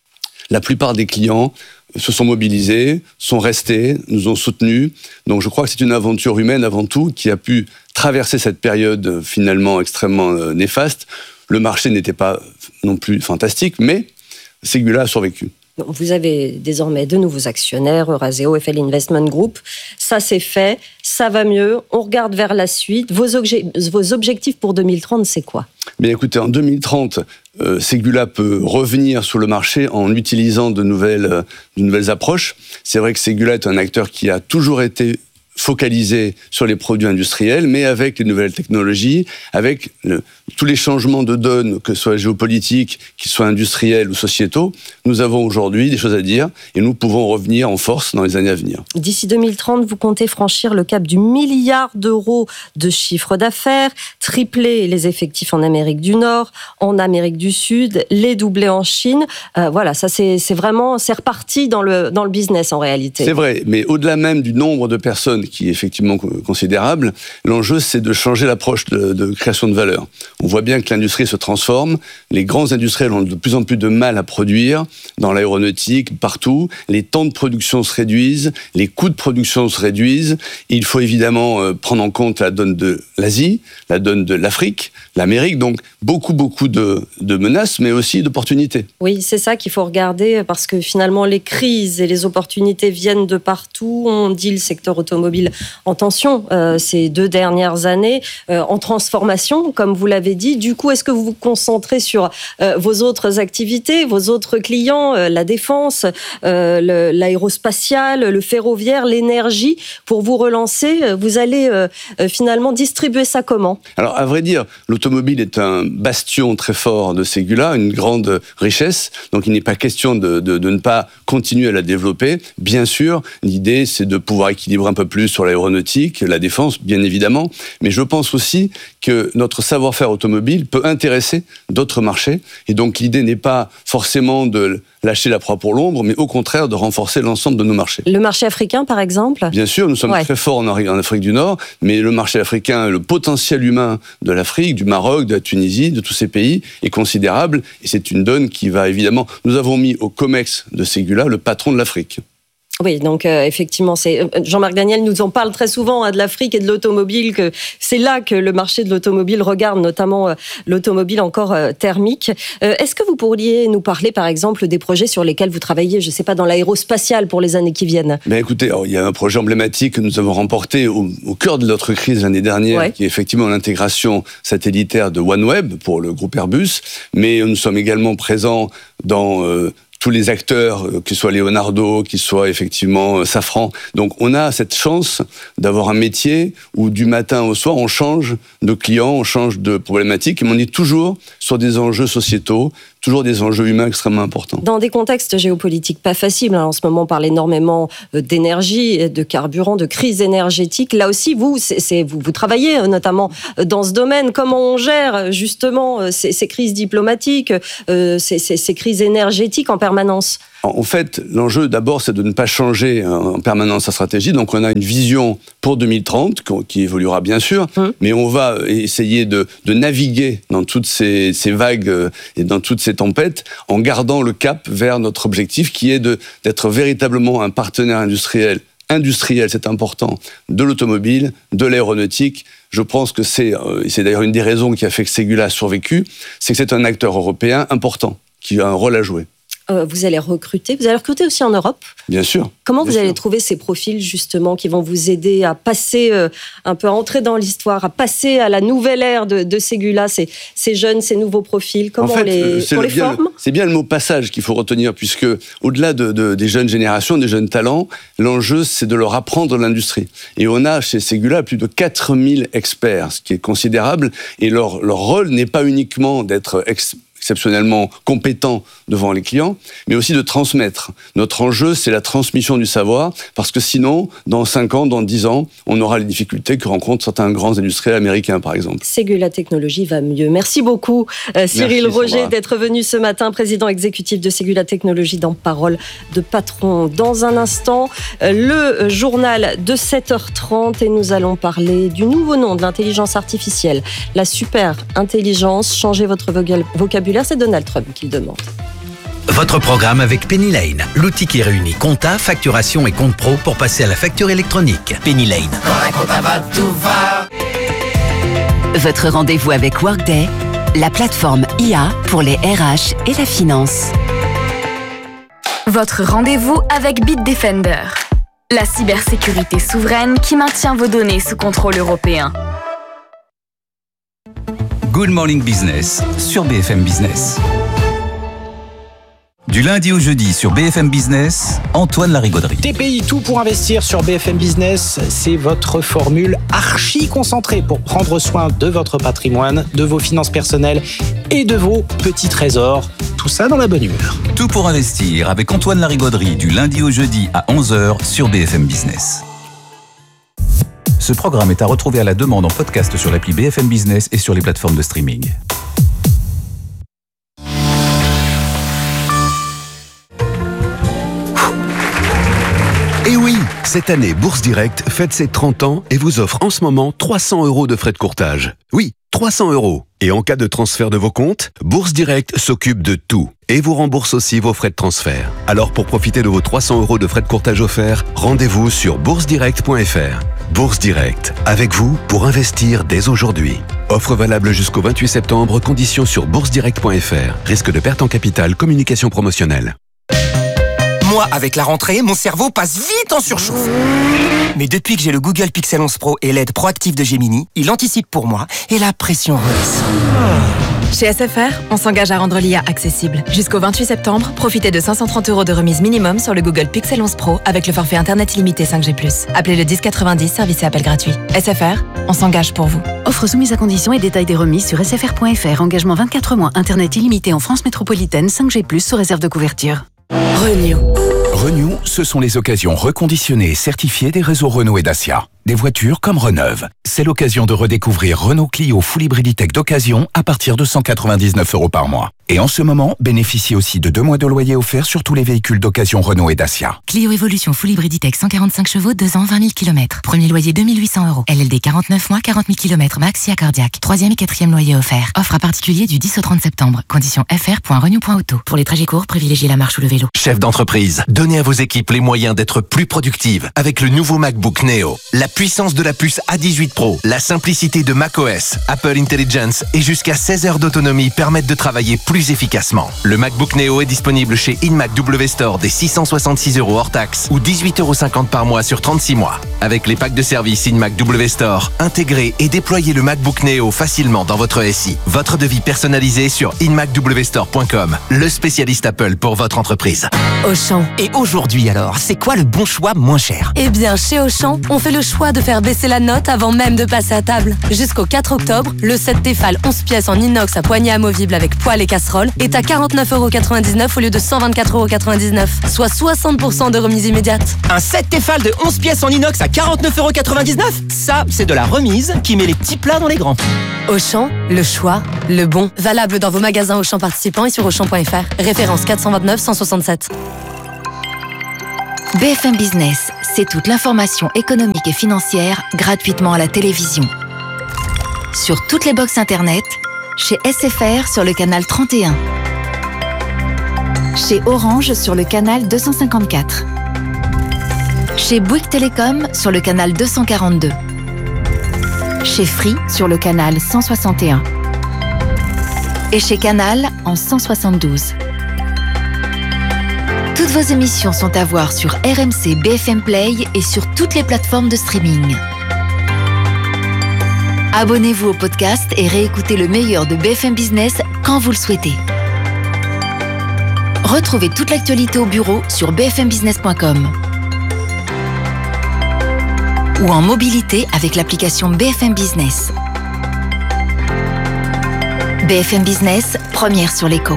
la plupart des clients se sont mobilisés, sont restés, nous ont soutenus. Donc je crois que c'est une aventure humaine avant tout qui a pu traverser cette période finalement extrêmement néfaste. Le marché n'était pas non plus fantastique, mais Ségula a survécu. Vous avez désormais de nouveaux actionnaires, Eurazeo, Eiffel Investment Group. Ça, c'est fait, ça va mieux. On regarde vers la suite. Vos objectifs pour 2030, c'est quoi ? Bien, écoutez, en 2030, Ségula peut revenir sur le marché en utilisant de nouvelles approches. C'est vrai que Ségula est un acteur qui a toujours été focalisé sur les produits industriels, mais avec les nouvelles technologies, avec tous les changements de donne, que ce soit géopolitiques, qu'ils soient industriels ou sociétaux, nous avons aujourd'hui des choses à dire et nous pouvons revenir en force dans les années à venir. D'ici 2030, vous comptez franchir le cap du milliard d'euros de chiffre d'affaires, tripler les effectifs en Amérique du Nord, en Amérique du Sud, les doubler en Chine. Voilà, ça c'est reparti dans le business en réalité. C'est vrai, mais au-delà même du nombre de personnes qui est effectivement considérable, l'enjeu c'est de changer l'approche de création de valeur. On voit bien que l'industrie se transforme. Les grands industriels ont de plus en plus de mal à produire, dans l'aéronautique, partout. Les temps de production se réduisent, les coûts de production se réduisent. Il faut évidemment prendre en compte la donne de l'Asie, la donne de l'Afrique, l'Amérique. Donc beaucoup de menaces, mais aussi d'opportunités. Oui, c'est ça qu'il faut regarder, parce que finalement les crises et les opportunités viennent de partout. On dit le secteur automobile en tension ces 2 dernières années, en transformation, comme vous l'avez dit. Du coup, est-ce que vous vous concentrez sur vos autres activités, vos autres clients, la défense, l'aérospatial, le ferroviaire, l'énergie, pour vous relancer? Vous allez finalement distribuer ça comment? Alors, à vrai dire, l'automobile est un bastion très fort de Ségula, une grande richesse. Donc, il n'est pas question de ne pas continuer à la développer. Bien sûr, l'idée, c'est de pouvoir équilibrer un peu plus sur l'aéronautique, la défense, bien évidemment. Mais je pense aussi que notre savoir-faire automobile peut intéresser d'autres marchés. Et donc, l'idée n'est pas forcément de lâcher la proie pour l'ombre, mais au contraire de renforcer l'ensemble de nos marchés. Le marché africain, par exemple? Bien sûr, nous sommes très forts en Afrique du Nord, mais le marché africain, le potentiel humain de l'Afrique, du Maroc, de la Tunisie, de tous ces pays est considérable. Et c'est une donne qui va évidemment... Nous avons mis au COMEX de Ségula le patron de l'Afrique. Oui, donc effectivement, Jean-Marc Daniel nous en parle très souvent de l'Afrique et de l'automobile, que c'est là que le marché de l'automobile regarde, notamment l'automobile encore thermique. Est-ce que vous pourriez nous parler, par exemple, des projets sur lesquels vous travaillez, je ne sais pas, dans l'aérospatial pour les années qui viennent? Écoutez, il y a un projet emblématique que nous avons remporté au cœur de notre crise l'année dernière, qui est effectivement l'intégration satellitaire de OneWeb pour le groupe Airbus, mais nous sommes également présents dans... tous les acteurs, qu'ils soient Leonardo, qu'ils soient effectivement Safran. Donc on a cette chance d'avoir un métier où du matin au soir, on change de clients, on change de problématiques, mais on est toujours sur des enjeux sociétaux, toujours des enjeux humains extrêmement importants. Dans des contextes géopolitiques pas faciles, en ce moment on parle énormément d'énergie, de carburant, de crise énergétique. Là aussi, vous travaillez notamment dans ce domaine. Comment on gère justement ces crises diplomatiques, ces crises énergétiques en permanence? En fait, l'enjeu d'abord, c'est de ne pas changer en permanence sa stratégie. Donc, on a une vision pour 2030 qui évoluera bien sûr, mais on va essayer de naviguer dans toutes ces vagues et dans toutes ces tempêtes en gardant le cap vers notre objectif qui est d'être véritablement un partenaire industriel, c'est important, de l'automobile, de l'aéronautique. Je pense que c'est d'ailleurs une des raisons qui a fait que Ségula a survécu, c'est que c'est un acteur européen important qui a un rôle à jouer. Vous allez recruter aussi en Europe? Bien sûr. Comment vous allez trouver ces profils justement qui vont vous aider à passer un peu, à entrer dans l'histoire, à passer à la nouvelle ère de Ségula, ces jeunes, ces nouveaux profils? Comment on les forme? C'est bien le mot passage qu'il faut retenir, puisque au-delà des jeunes générations, des jeunes talents, l'enjeu c'est de leur apprendre l'industrie. Et on a chez Ségula plus de 4000 experts, ce qui est considérable, et leur rôle n'est pas uniquement d'être exceptionnellement compétents devant les clients, mais aussi de transmettre. Notre enjeu, c'est la transmission du savoir, parce que sinon, dans 5 ans, dans 10 ans, on aura les difficultés que rencontrent certains grands industriels américains, par exemple. Ségula Technologies va mieux. Merci beaucoup, Cyril Roger, d'être venu ce matin, président exécutif de Ségula Technologies dans Parole de Patron. Dans un instant, le journal de 7h30, et nous allons parler du nouveau nom de l'intelligence artificielle, la super intelligence. Changez votre vocabulaire. C'est Donald Trump qui le demande. Votre programme avec Penny Lane, l'outil qui réunit compta, facturation et compte pro pour passer à la facture électronique. Penny Lane. Votre rendez-vous avec Workday, la plateforme IA pour les RH et la finance. Votre rendez-vous avec Bitdefender, la cybersécurité souveraine qui maintient vos données sous contrôle européen. Good Morning Business sur BFM Business. Du lundi au jeudi sur BFM Business, Antoine Larigauderie. TPI, tout pour investir sur BFM Business, c'est votre formule archi concentrée pour prendre soin de votre patrimoine, de vos finances personnelles et de vos petits trésors. Tout ça dans la bonne humeur. Tout pour investir avec Antoine Larigauderie du lundi au jeudi à 11h sur BFM Business. Ce programme est à retrouver à la demande en podcast sur l'appli BFM Business et sur les plateformes de streaming. Et oui, cette année, Bourse Direct fête ses 30 ans et vous offre en ce moment 300 € de frais de courtage. Oui, 300 €. Et en cas de transfert de vos comptes, Bourse Direct s'occupe de tout et vous rembourse aussi vos frais de transfert. Alors pour profiter de vos 300 € de frais de courtage offerts, rendez-vous sur boursedirect.fr. Bourse Direct, avec vous pour investir dès aujourd'hui. Offre valable jusqu'au 28 septembre, conditions sur boursedirect.fr. Risque de perte en capital, communication promotionnelle. Moi, avec la rentrée, mon cerveau passe vite en surchauffe. Mais depuis que j'ai le Google Pixel 11 Pro et l'aide proactive de Gemini, il anticipe pour moi et la pression redescend. Chez SFR, on s'engage à rendre l'IA accessible. Jusqu'au 28 septembre, profitez de 530 € de remise minimum sur le Google Pixel 11 Pro avec le forfait Internet illimité 5G+. Appelez le 1090, service et appel gratuit. SFR, on s'engage pour vous. Offre soumise à conditions et détails des remises sur sfr.fr. Engagement 24 mois, Internet illimité en France métropolitaine 5G+, sous réserve de couverture. Renew, ce sont les occasions reconditionnées et certifiées des réseaux Renault et Dacia. Des voitures comme Reneuve. C'est l'occasion de redécouvrir Renault Clio Full Hybrid Tech d'occasion à partir de 199 € par mois. Et en ce moment, bénéficiez aussi de 2 mois de loyer offert sur tous les véhicules d'occasion Renault et Dacia. Clio Evolution Full Hybrid Tech 145 chevaux, 2 ans, 20 000 km. Premier loyer 2 800 €. LLD 49 mois, 40 000 km max, SIA cardiaque. 3e et 4e loyer offert. Offre à particulier du 10 au 30 septembre. Conditions fr.renew.auto. Pour les trajets courts, privilégiez la marche ou le vélo. Chef d'entreprise, donnez à vos équipes les moyens d'être plus productives avec le nouveau MacBook Neo. La puissance de la puce A18 Pro, la simplicité de macOS, Apple Intelligence et jusqu'à 16 heures d'autonomie permettent de travailler plus efficacement. Le MacBook Neo est disponible chez InMac W Store dès 666 € hors taxe ou 18,50 € par mois sur 36 mois. Avec les packs de service InMac W Store, intégrez et déployez le MacBook Neo facilement dans votre SI. Votre devis personnalisé sur inmacwstore.com, le spécialiste Apple pour votre entreprise. Auchan. Et aujourd'hui alors, c'est quoi le bon choix moins cher? Eh bien, chez Auchan, on fait le choix de faire baisser la note avant même de passer à table. Jusqu'au 4 octobre, le set Tefal 11 pièces en inox à poignée amovible avec poêle et casserole est à 49,99 € au lieu de 124,99 €, soit 60% de remise immédiate. Un set Tefal de 11 pièces en inox à 49,99 €? Ça, c'est de la remise qui met les petits plats dans les grands. Auchan, le choix, le bon. Valable dans vos magasins Auchan participants et sur Auchan.fr. Référence 429 167. BFM Business, c'est toute l'information économique et financière gratuitement à la télévision. Sur toutes les box internet, chez SFR sur le canal 31. Chez Orange sur le canal 254. Chez Bouygues Télécom sur le canal 242. Chez Free sur le canal 161. Et chez Canal en 172. Toutes vos émissions sont à voir sur RMC BFM Play et sur toutes les plateformes de streaming. Abonnez-vous au podcast et réécoutez le meilleur de BFM Business quand vous le souhaitez. Retrouvez toute l'actualité au bureau sur bfmbusiness.com ou en mobilité avec l'application BFM Business. BFM Business, première sur l'écho.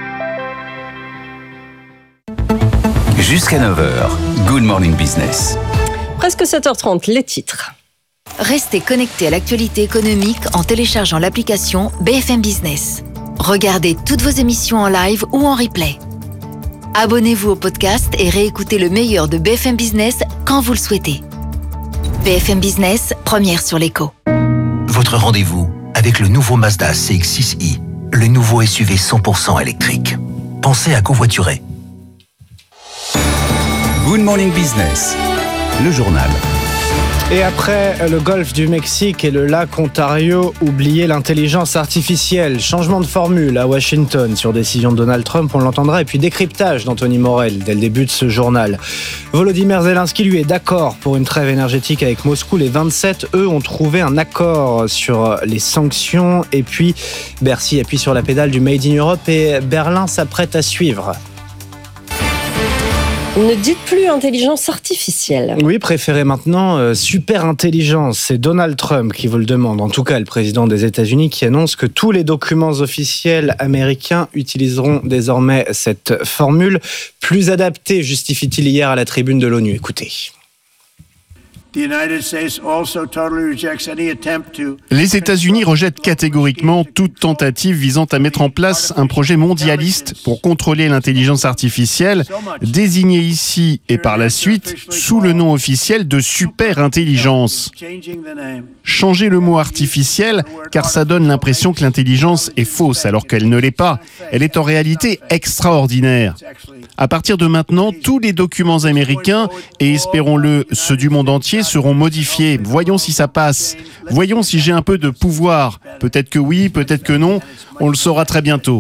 Jusqu'à 9h, Good Morning Business. Presque 7h30, les titres. Restez connectés à l'actualité économique en téléchargeant l'application BFM Business. Regardez toutes vos émissions en live ou en replay. Abonnez-vous au podcast et réécoutez le meilleur de BFM Business quand vous le souhaitez. BFM Business, première sur l'écho. Votre rendez-vous avec le nouveau Mazda CX-6i, le nouveau SUV 100% électrique. Pensez à covoiturer. Good Morning Business, le journal. Et après le golfe du Mexique et le lac Ontario, oubliez l'intelligence artificielle. Changement de formule à Washington sur décision de Donald Trump, on l'entendra. Et puis décryptage d'Anthony Morel dès le début de ce journal. Volodymyr Zelensky, lui, est d'accord pour une trêve énergétique avec Moscou. Les 27, eux, ont trouvé un accord sur les sanctions. Et puis Bercy appuie sur la pédale du Made in Europe et Berlin s'apprête à suivre. Ne dites plus intelligence artificielle. Oui, préférez maintenant super intelligence. C'est Donald Trump qui vous le demande. En tout cas, le président des États-Unis qui annonce que tous les documents officiels américains utiliseront désormais cette formule. Plus adaptée, justifie-t-il hier à la tribune de l'ONU. Écoutez. Les États-Unis rejettent catégoriquement toute tentative visant à mettre en place un projet mondialiste pour contrôler l'intelligence artificielle, désigné ici et par la suite sous le nom officiel de super-intelligence. Changez le mot artificiel car ça donne l'impression que l'intelligence est fausse alors qu'elle ne l'est pas. Elle est en réalité extraordinaire. À partir de maintenant, tous les documents américains, et espérons-le, ceux du monde entier, seront modifiés. Voyons si ça passe. Voyons si j'ai un peu de pouvoir. Peut-être que oui, peut-être que non. On le saura très bientôt.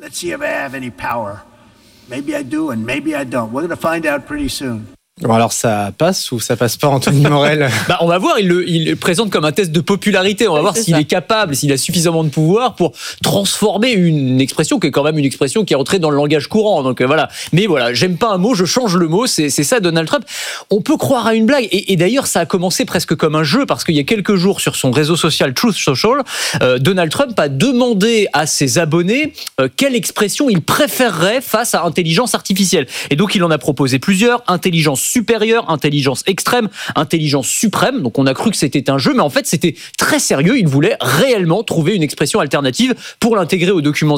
Bon, alors ça passe ou ça passe pas, Anthony Morel? On va voir, il le présente comme un test de popularité. On va voir s'il est capable, s'il a suffisamment de pouvoir pour transformer une expression qui est quand même une expression qui est entrée dans le langage courant. Donc voilà. Mais voilà, j'aime pas un mot, je change le mot. C'est ça, Donald Trump. On peut croire à une blague. Et d'ailleurs, ça a commencé presque comme un jeu parce qu'il y a quelques jours sur son réseau social Truth Social, Donald Trump a demandé à ses abonnés quelle expression il préférerait face à intelligence artificielle. Et donc, il en a proposé plusieurs. Intelligence supérieure, intelligence extrême, intelligence suprême. Donc on a cru que c'était un jeu, mais en fait c'était très sérieux. Il voulait réellement trouver une expression alternative pour l'intégrer aux documents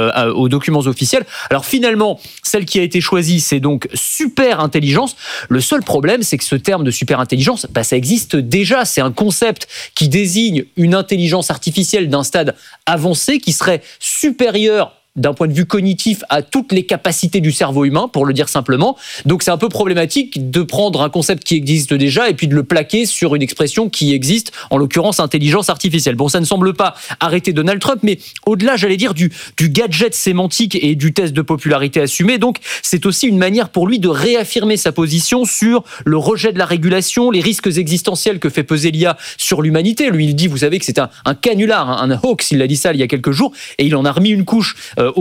officiels. Alors finalement, celle qui a été choisie, c'est donc super intelligence. Le seul problème, c'est que ce terme de super intelligence, ça existe déjà. C'est un concept qui désigne une intelligence artificielle d'un stade avancé qui serait supérieure d'un point de vue cognitif à toutes les capacités du cerveau humain, pour le dire simplement. Donc c'est un peu problématique de prendre un concept qui existe déjà et puis de le plaquer sur une expression qui existe, en l'occurrence intelligence artificielle. Bon, ça ne semble pas arrêter Donald Trump, mais au-delà, j'allais dire, du gadget sémantique et du test de popularité assumé, donc c'est aussi une manière pour lui de réaffirmer sa position sur le rejet de la régulation, les risques existentiels que fait peser l'IA sur l'humanité. Lui, il dit, vous savez que c'est un canular, un hoax, il a dit ça il y a quelques jours, et il en a remis une couche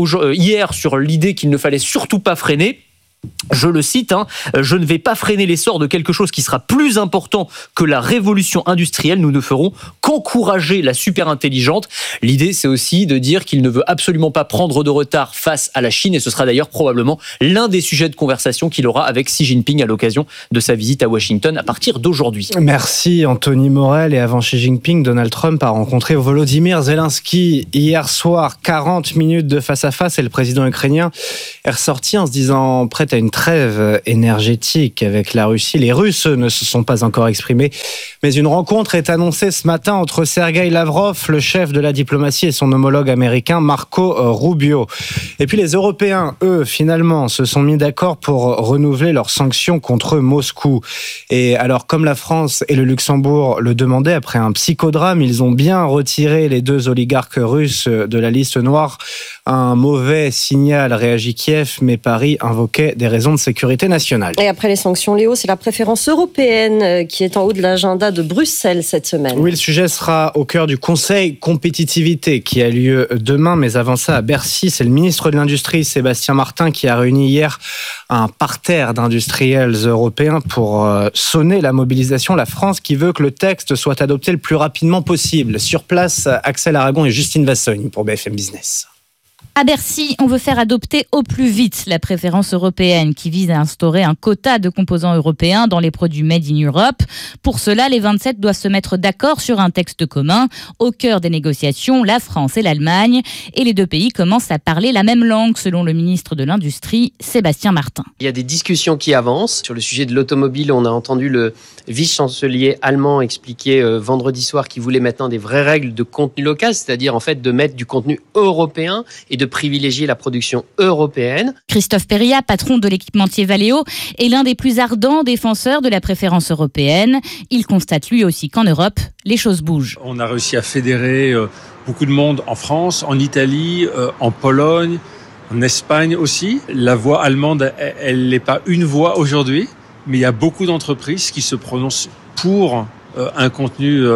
hier sur l'idée qu'il ne fallait surtout pas freiner. Je le cite, je ne vais pas freiner l'essor de quelque chose qui sera plus important que la révolution industrielle. Nous ne ferons qu'encourager la super intelligente. L'idée, c'est aussi de dire qu'il ne veut absolument pas prendre de retard face à la Chine, et ce sera d'ailleurs probablement l'un des sujets de conversation qu'il aura avec Xi Jinping à l'occasion de sa visite à Washington à partir d'aujourd'hui. Merci Anthony Morel. Et avant Xi Jinping, Donald Trump a rencontré Volodymyr Zelensky hier soir. 40 minutes de face à face, et le président ukrainien est ressorti en se disant prêt à une trêve énergétique avec la Russie. Les Russes ne se sont pas encore exprimés, mais une rencontre est annoncée ce matin entre Sergueï Lavrov, le chef de la diplomatie, et son homologue américain Marco Rubio. Et puis les Européens, eux, finalement, se sont mis d'accord pour renouveler leurs sanctions contre Moscou. Et alors, comme la France et le Luxembourg le demandaient après un psychodrame, ils ont bien retiré les deux oligarques russes de la liste noire. Un mauvais signal, réagit Kiev, mais Paris invoquait des raisons de sécurité nationale. Et après les sanctions, Léo, c'est la préférence européenne qui est en haut de l'agenda de Bruxelles cette semaine. Oui, le sujet sera au cœur du Conseil compétitivité qui a lieu demain, mais avant ça, à Bercy, c'est le ministre de l'Industrie, Sébastien Martin, qui a réuni hier un parterre d'industriels européens pour sonner la mobilisation. La France qui veut que le texte soit adopté le plus rapidement possible. Sur place, Axel Aragon et Justine Vassogne pour BFM Business. À Bercy, on veut faire adopter au plus vite la préférence européenne qui vise à instaurer un quota de composants européens dans les produits Made in Europe. Pour cela, les 27 doivent se mettre d'accord sur un texte commun. Au cœur des négociations, la France et l'Allemagne. Et les deux pays commencent à parler la même langue, selon le ministre de l'Industrie, Sébastien Martin. Il y a des discussions qui avancent. Sur le sujet de l'automobile, on a entendu le vice-chancelier allemand expliquer vendredi soir qu'il voulait maintenant des vraies règles de contenu local, c'est-à-dire en fait de mettre du contenu européen et de privilégier la production européenne. Christophe Périllat, patron de l'équipementier Valeo, est l'un des plus ardents défenseurs de la préférence européenne. Il constate lui aussi qu'en Europe, les choses bougent. On a réussi à fédérer beaucoup de monde en France, en Italie, en Pologne, en Espagne aussi. La voix allemande, elle n'est pas une voix aujourd'hui, mais il y a beaucoup d'entreprises qui se prononcent pour un contenu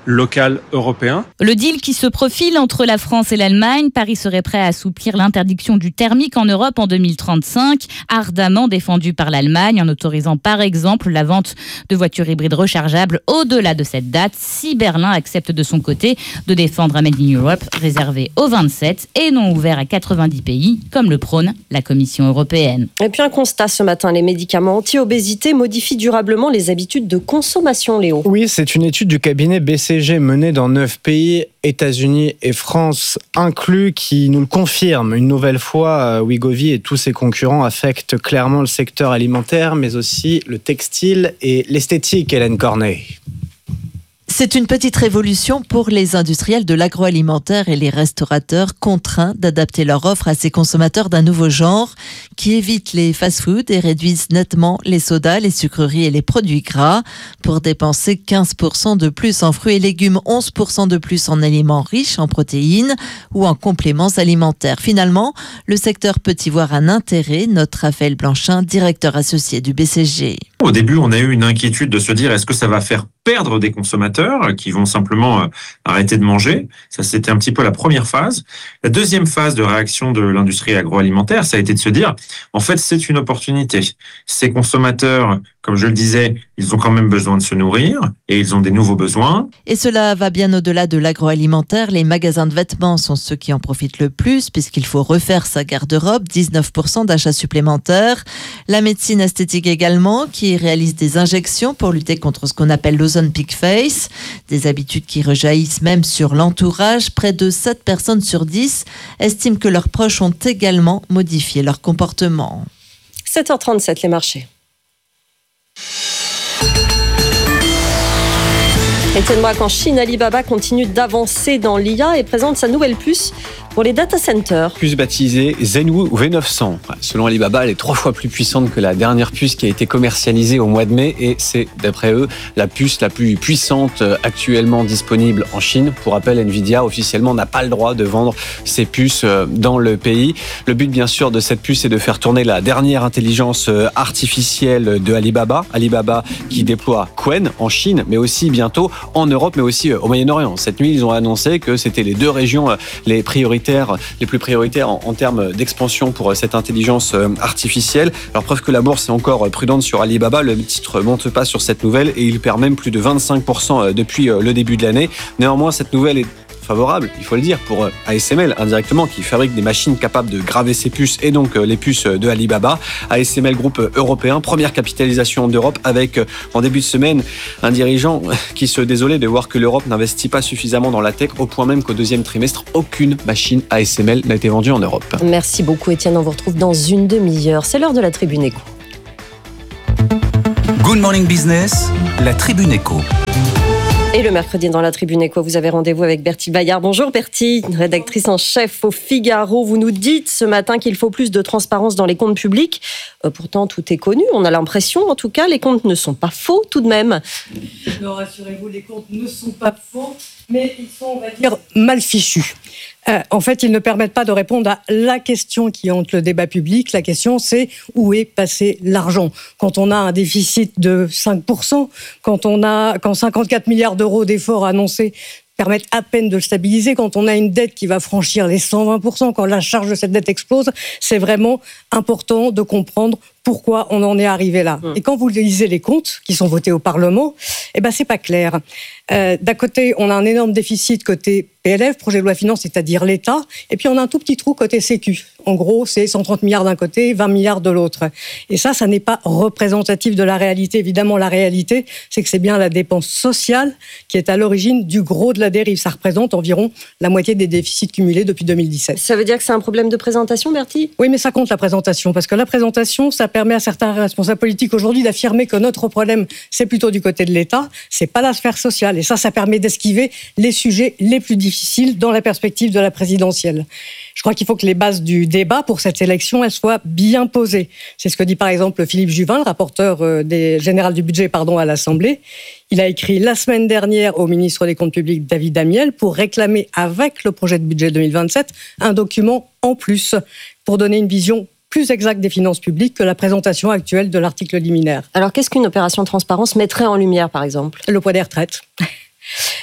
local européen. Le deal qui se profile entre la France et l'Allemagne, Paris serait prêt à assouplir l'interdiction du thermique en Europe en 2035, ardemment défendu par l'Allemagne en autorisant par exemple la vente de voitures hybrides rechargeables au-delà de cette date, si Berlin accepte de son côté de défendre un Made in Europe réservé aux 27 et non ouvert à 90 pays, comme le prône la Commission européenne. Et puis un constat ce matin, les médicaments anti-obésité modifient durablement les habitudes de consommation, Léo. Oui, c'est une étude du cabinet BCG menée dans 9 pays, États-Unis et France inclus, qui nous le confirme. Une nouvelle fois, Wegovy et tous ses concurrents affectent clairement le secteur alimentaire, mais aussi le textile et l'esthétique, Hélène Cornet. C'est une petite révolution pour les industriels de l'agroalimentaire et les restaurateurs contraints d'adapter leur offre à ces consommateurs d'un nouveau genre qui évitent les fast-foods et réduisent nettement les sodas, les sucreries et les produits gras pour dépenser 15% de plus en fruits et légumes, 11% de plus en aliments riches en protéines ou en compléments alimentaires. Finalement, le secteur peut y voir un intérêt, note Raphaël Blanchin, directeur associé du BCG. Au début, on a eu une inquiétude de se dire est-ce que ça va faire perdre des consommateurs qui vont simplement arrêter de manger. Ça, c'était un petit peu la première phase. La deuxième phase de réaction de l'industrie agroalimentaire, ça a été de se dire, en fait, c'est une opportunité. Ces consommateurs, comme je le disais, ils ont quand même besoin de se nourrir et ils ont des nouveaux besoins. Et cela va bien au-delà de l'agroalimentaire. Les magasins de vêtements sont ceux qui en profitent le plus puisqu'il faut refaire sa garde-robe, 19% d'achats supplémentaires. La médecine esthétique également, qui réalise des injections pour lutter contre ce qu'on appelle l'ozone-peak face, des habitudes qui rejaillissent même sur l'entourage. Près de 7 personnes sur 10 estiment que leurs proches ont également modifié leur comportement. 7h37, les marchés. Étienne Braque, en Chine, Alibaba continue d'avancer dans l'IA et présente sa nouvelle puce pour les data centers. Puce baptisée Zenwu V900. Selon Alibaba, elle est 3 fois plus puissante que la dernière puce qui a été commercialisée au mois de mai et c'est, d'après eux, la puce la plus puissante actuellement disponible en Chine. Pour rappel, Nvidia officiellement n'a pas le droit de vendre ses puces dans le pays. Le but, bien sûr, de cette puce est de faire tourner la dernière intelligence artificielle de Alibaba. Alibaba qui déploie Qwen en Chine, mais aussi bientôt en Europe, mais aussi au Moyen-Orient. Cette nuit, ils ont annoncé que c'était les 2 régions les plus prioritaires en termes d'expansion pour cette intelligence artificielle. Alors, preuve que la bourse est encore prudente sur Alibaba, le titre monte pas sur cette nouvelle et il perd même plus de 25% depuis le début de l'année. Néanmoins, cette nouvelle est favorable, il faut le dire, pour ASML indirectement, qui fabrique des machines capables de graver ses puces et donc les puces de Alibaba. ASML, groupe européen, première capitalisation d'Europe, avec en début de semaine un dirigeant qui se désolait de voir que l'Europe n'investit pas suffisamment dans la tech, au point même qu'au 2e trimestre, aucune machine ASML n'a été vendue en Europe. Merci beaucoup Étienne, on vous retrouve dans une demi-heure. C'est l'heure de la Tribune Éco. Good Morning Business, la Tribune Éco. Et le mercredi dans la Tribune Éco, vous avez rendez-vous avec Bertie Bayard. Bonjour Bertie, rédactrice en chef au Figaro. Vous nous dites ce matin qu'il faut plus de transparence dans les comptes publics. Pourtant, tout est connu. On a l'impression, en tout cas, les comptes ne sont pas faux tout de même. Non, rassurez-vous, les comptes ne sont pas faux, mais ils sont, on va dire, mal fichus. En fait, ils ne permettent pas de répondre à la question qui hante le débat public. La question, c'est où est passé l'argent ? Quand on a un déficit de 5%, quand 54 milliards d'euros d'efforts annoncés permettent à peine de le stabiliser, quand on a une dette qui va franchir les 120%, quand la charge de cette dette explose, c'est vraiment important de comprendre pourquoi on en est arrivé là. Et quand vous lisez les comptes qui sont votés au Parlement, c'est pas clair. D'un côté, on a un énorme déficit côté PLF, projet de loi finance, c'est-à-dire l'État, et puis on a un tout petit trou côté Sécu. En gros, c'est 130 milliards d'un côté, 20 milliards de l'autre. Et ça n'est pas représentatif de la réalité. Évidemment, la réalité, c'est que c'est bien la dépense sociale qui est à l'origine du gros de la dérive. Ça représente environ la moitié des déficits cumulés depuis 2017. Ça veut dire que c'est un problème de présentation, Bertie ? Oui, mais ça compte la présentation, parce que la présentation, ça permet à certains responsables politiques aujourd'hui d'affirmer que notre problème, c'est plutôt du côté de l'État, c'est pas la sphère sociale. Et ça permet d'esquiver les sujets les plus difficiles dans la perspective de la présidentielle. Je crois qu'il faut que les bases du débat pour cette élection, elles soient bien posées. C'est ce que dit par exemple Philippe Juvin, le rapporteur général du budget à l'Assemblée. Il a écrit la semaine dernière au ministre des Comptes publics David Amiel pour réclamer avec le projet de budget 2027 un document en plus pour donner une vision plus exacte des finances publiques que la présentation actuelle de l'article liminaire. Alors qu'est-ce qu'une opération de transparence mettrait en lumière par exemple ? Le poids des retraites.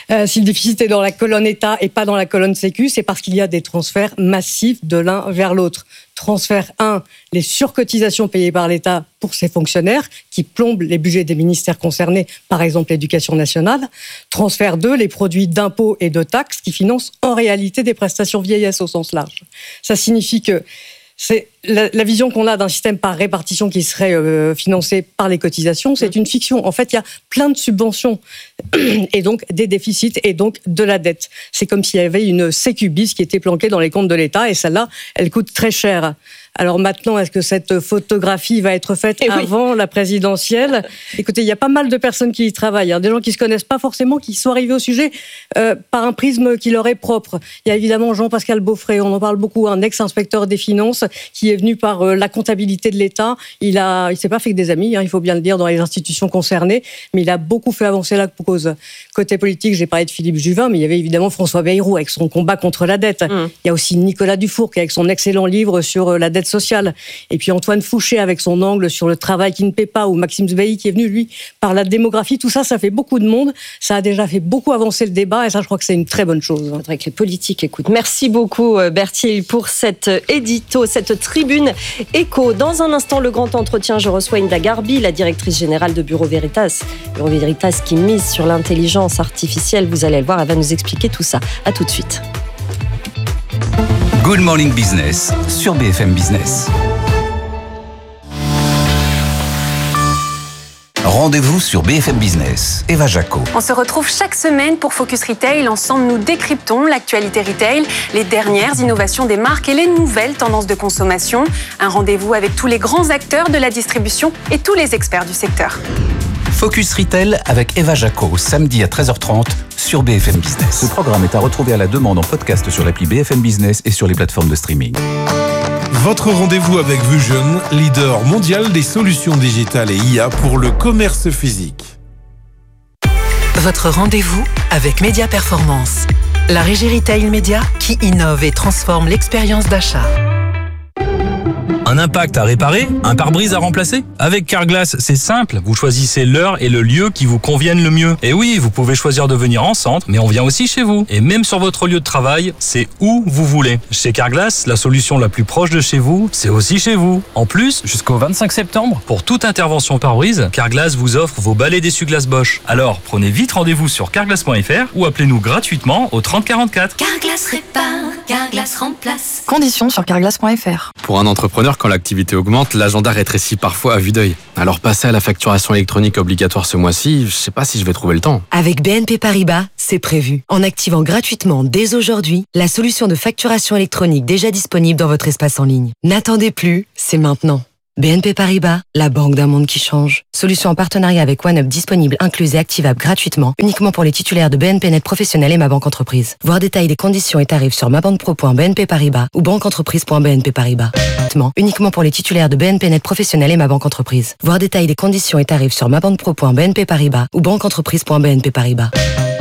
Si le déficit est dans la colonne État et pas dans la colonne Sécu, c'est parce qu'il y a des transferts massifs de l'un vers l'autre. Transfert 1, les surcotisations payées par l'État pour ses fonctionnaires qui plombent les budgets des ministères concernés, par exemple l'Éducation nationale. Transfert 2, les produits d'impôts et de taxes qui financent en réalité des prestations vieillesse au sens large. Ça signifie que c'est la vision qu'on a d'un système par répartition qui serait financé par les cotisations, c'est une fiction. En fait, il y a plein de subventions et donc des déficits et donc de la dette. C'est comme s'il y avait une sécu bis qui était planquée dans les comptes de l'État et celle-là, elle coûte très cher. Alors maintenant, est-ce que cette photographie va être faite avant la présidentielle ? Écoutez, il y a pas mal de personnes qui y travaillent, des gens qui se connaissent pas forcément, qui sont arrivés au sujet par un prisme qui leur est propre. Il y a évidemment Jean-Pascal Beaufret, on en parle beaucoup, un ex-inspecteur des finances qui est venu par la comptabilité de l'État. Il s'est pas fait que des amis, il faut bien le dire, dans les institutions concernées, mais il a beaucoup fait avancer la cause. Côté politique, j'ai parlé de Philippe Juvin, mais il y avait évidemment François Bayrou avec son combat contre la dette. Il y a aussi Nicolas Dufourcq avec son excellent livre sur la dette sociale. Et puis Antoine Fouché avec son angle sur le travail qui ne paie pas, ou Maxime Zbaï qui est venu, lui, par la démographie. Tout ça, ça fait beaucoup de monde. Ça a déjà fait beaucoup avancer le débat et ça, je crois que c'est une très bonne chose. Il faudrait que les politiques écoutent. Merci beaucoup, Bertil, pour cet édito, cette tribune écho. Dans un instant, le grand entretien, je reçois Hinda Gharbi, la directrice générale de Bureau Veritas. Bureau Veritas qui mise sur l'intelligence artificielle. Vous allez le voir, elle va nous expliquer tout ça. À tout de suite. Good Morning Business sur BFM Business. Rendez-vous sur BFM Business. Eva Jaco. On se retrouve chaque semaine pour Focus Retail. Ensemble, nous décryptons l'actualité retail, les dernières innovations des marques et les nouvelles tendances de consommation. Un rendez-vous avec tous les grands acteurs de la distribution et tous les experts du secteur. Focus Retail avec Eva Jaco, samedi à 13h30 sur BFM Business. Ce programme est à retrouver à la demande en podcast sur l'appli BFM Business et sur les plateformes de streaming. Votre rendez-vous avec Vusion, leader mondial des solutions digitales et IA pour le commerce physique. Votre rendez-vous avec Média Performance, la régie retail média qui innove et transforme l'expérience d'achat. Un impact à réparer, un pare-brise à remplacer? Avec Carglass, c'est simple. Vous choisissez l'heure et le lieu qui vous conviennent le mieux. Et oui, vous pouvez choisir de venir en centre, mais on vient aussi chez vous. Et même sur votre lieu de travail, c'est où vous voulez. Chez Carglass, la solution la plus proche de chez vous, c'est aussi chez vous. En plus, jusqu'au 25 septembre, pour toute intervention pare-brise, Carglass vous offre vos balais d'essuie-glace Bosch. Alors, prenez vite rendez-vous sur carglass.fr ou appelez-nous gratuitement au 30 44. Carglass répare, Carglass remplace. Conditions sur carglass.fr. Pour un entrepreneur, quand l'activité augmente, l'agenda rétrécit parfois à vue d'œil. Alors passer à la facturation électronique obligatoire ce mois-ci, je sais pas si je vais trouver le temps. Avec BNP Paribas, c'est prévu. En activant gratuitement dès aujourd'hui la solution de facturation électronique déjà disponible dans votre espace en ligne. N'attendez plus, c'est maintenant. BNP Paribas, la banque d'un monde qui change. Solution en partenariat avec OneUp disponible, incluse et activable gratuitement, uniquement pour les titulaires de BNP Net Professionnel et Ma Banque Entreprise. Voir détails des conditions et tarifs sur mabanquepro.bnp Paribas ou banqueentreprise.bnp Paribas. Uniquement pour les titulaires de BNP Net Professionnel et Ma Banque Entreprise. Voir détails des conditions et tarifs sur mabanquepro.bnp Paribas ou banqueentreprise.bnp Paribas.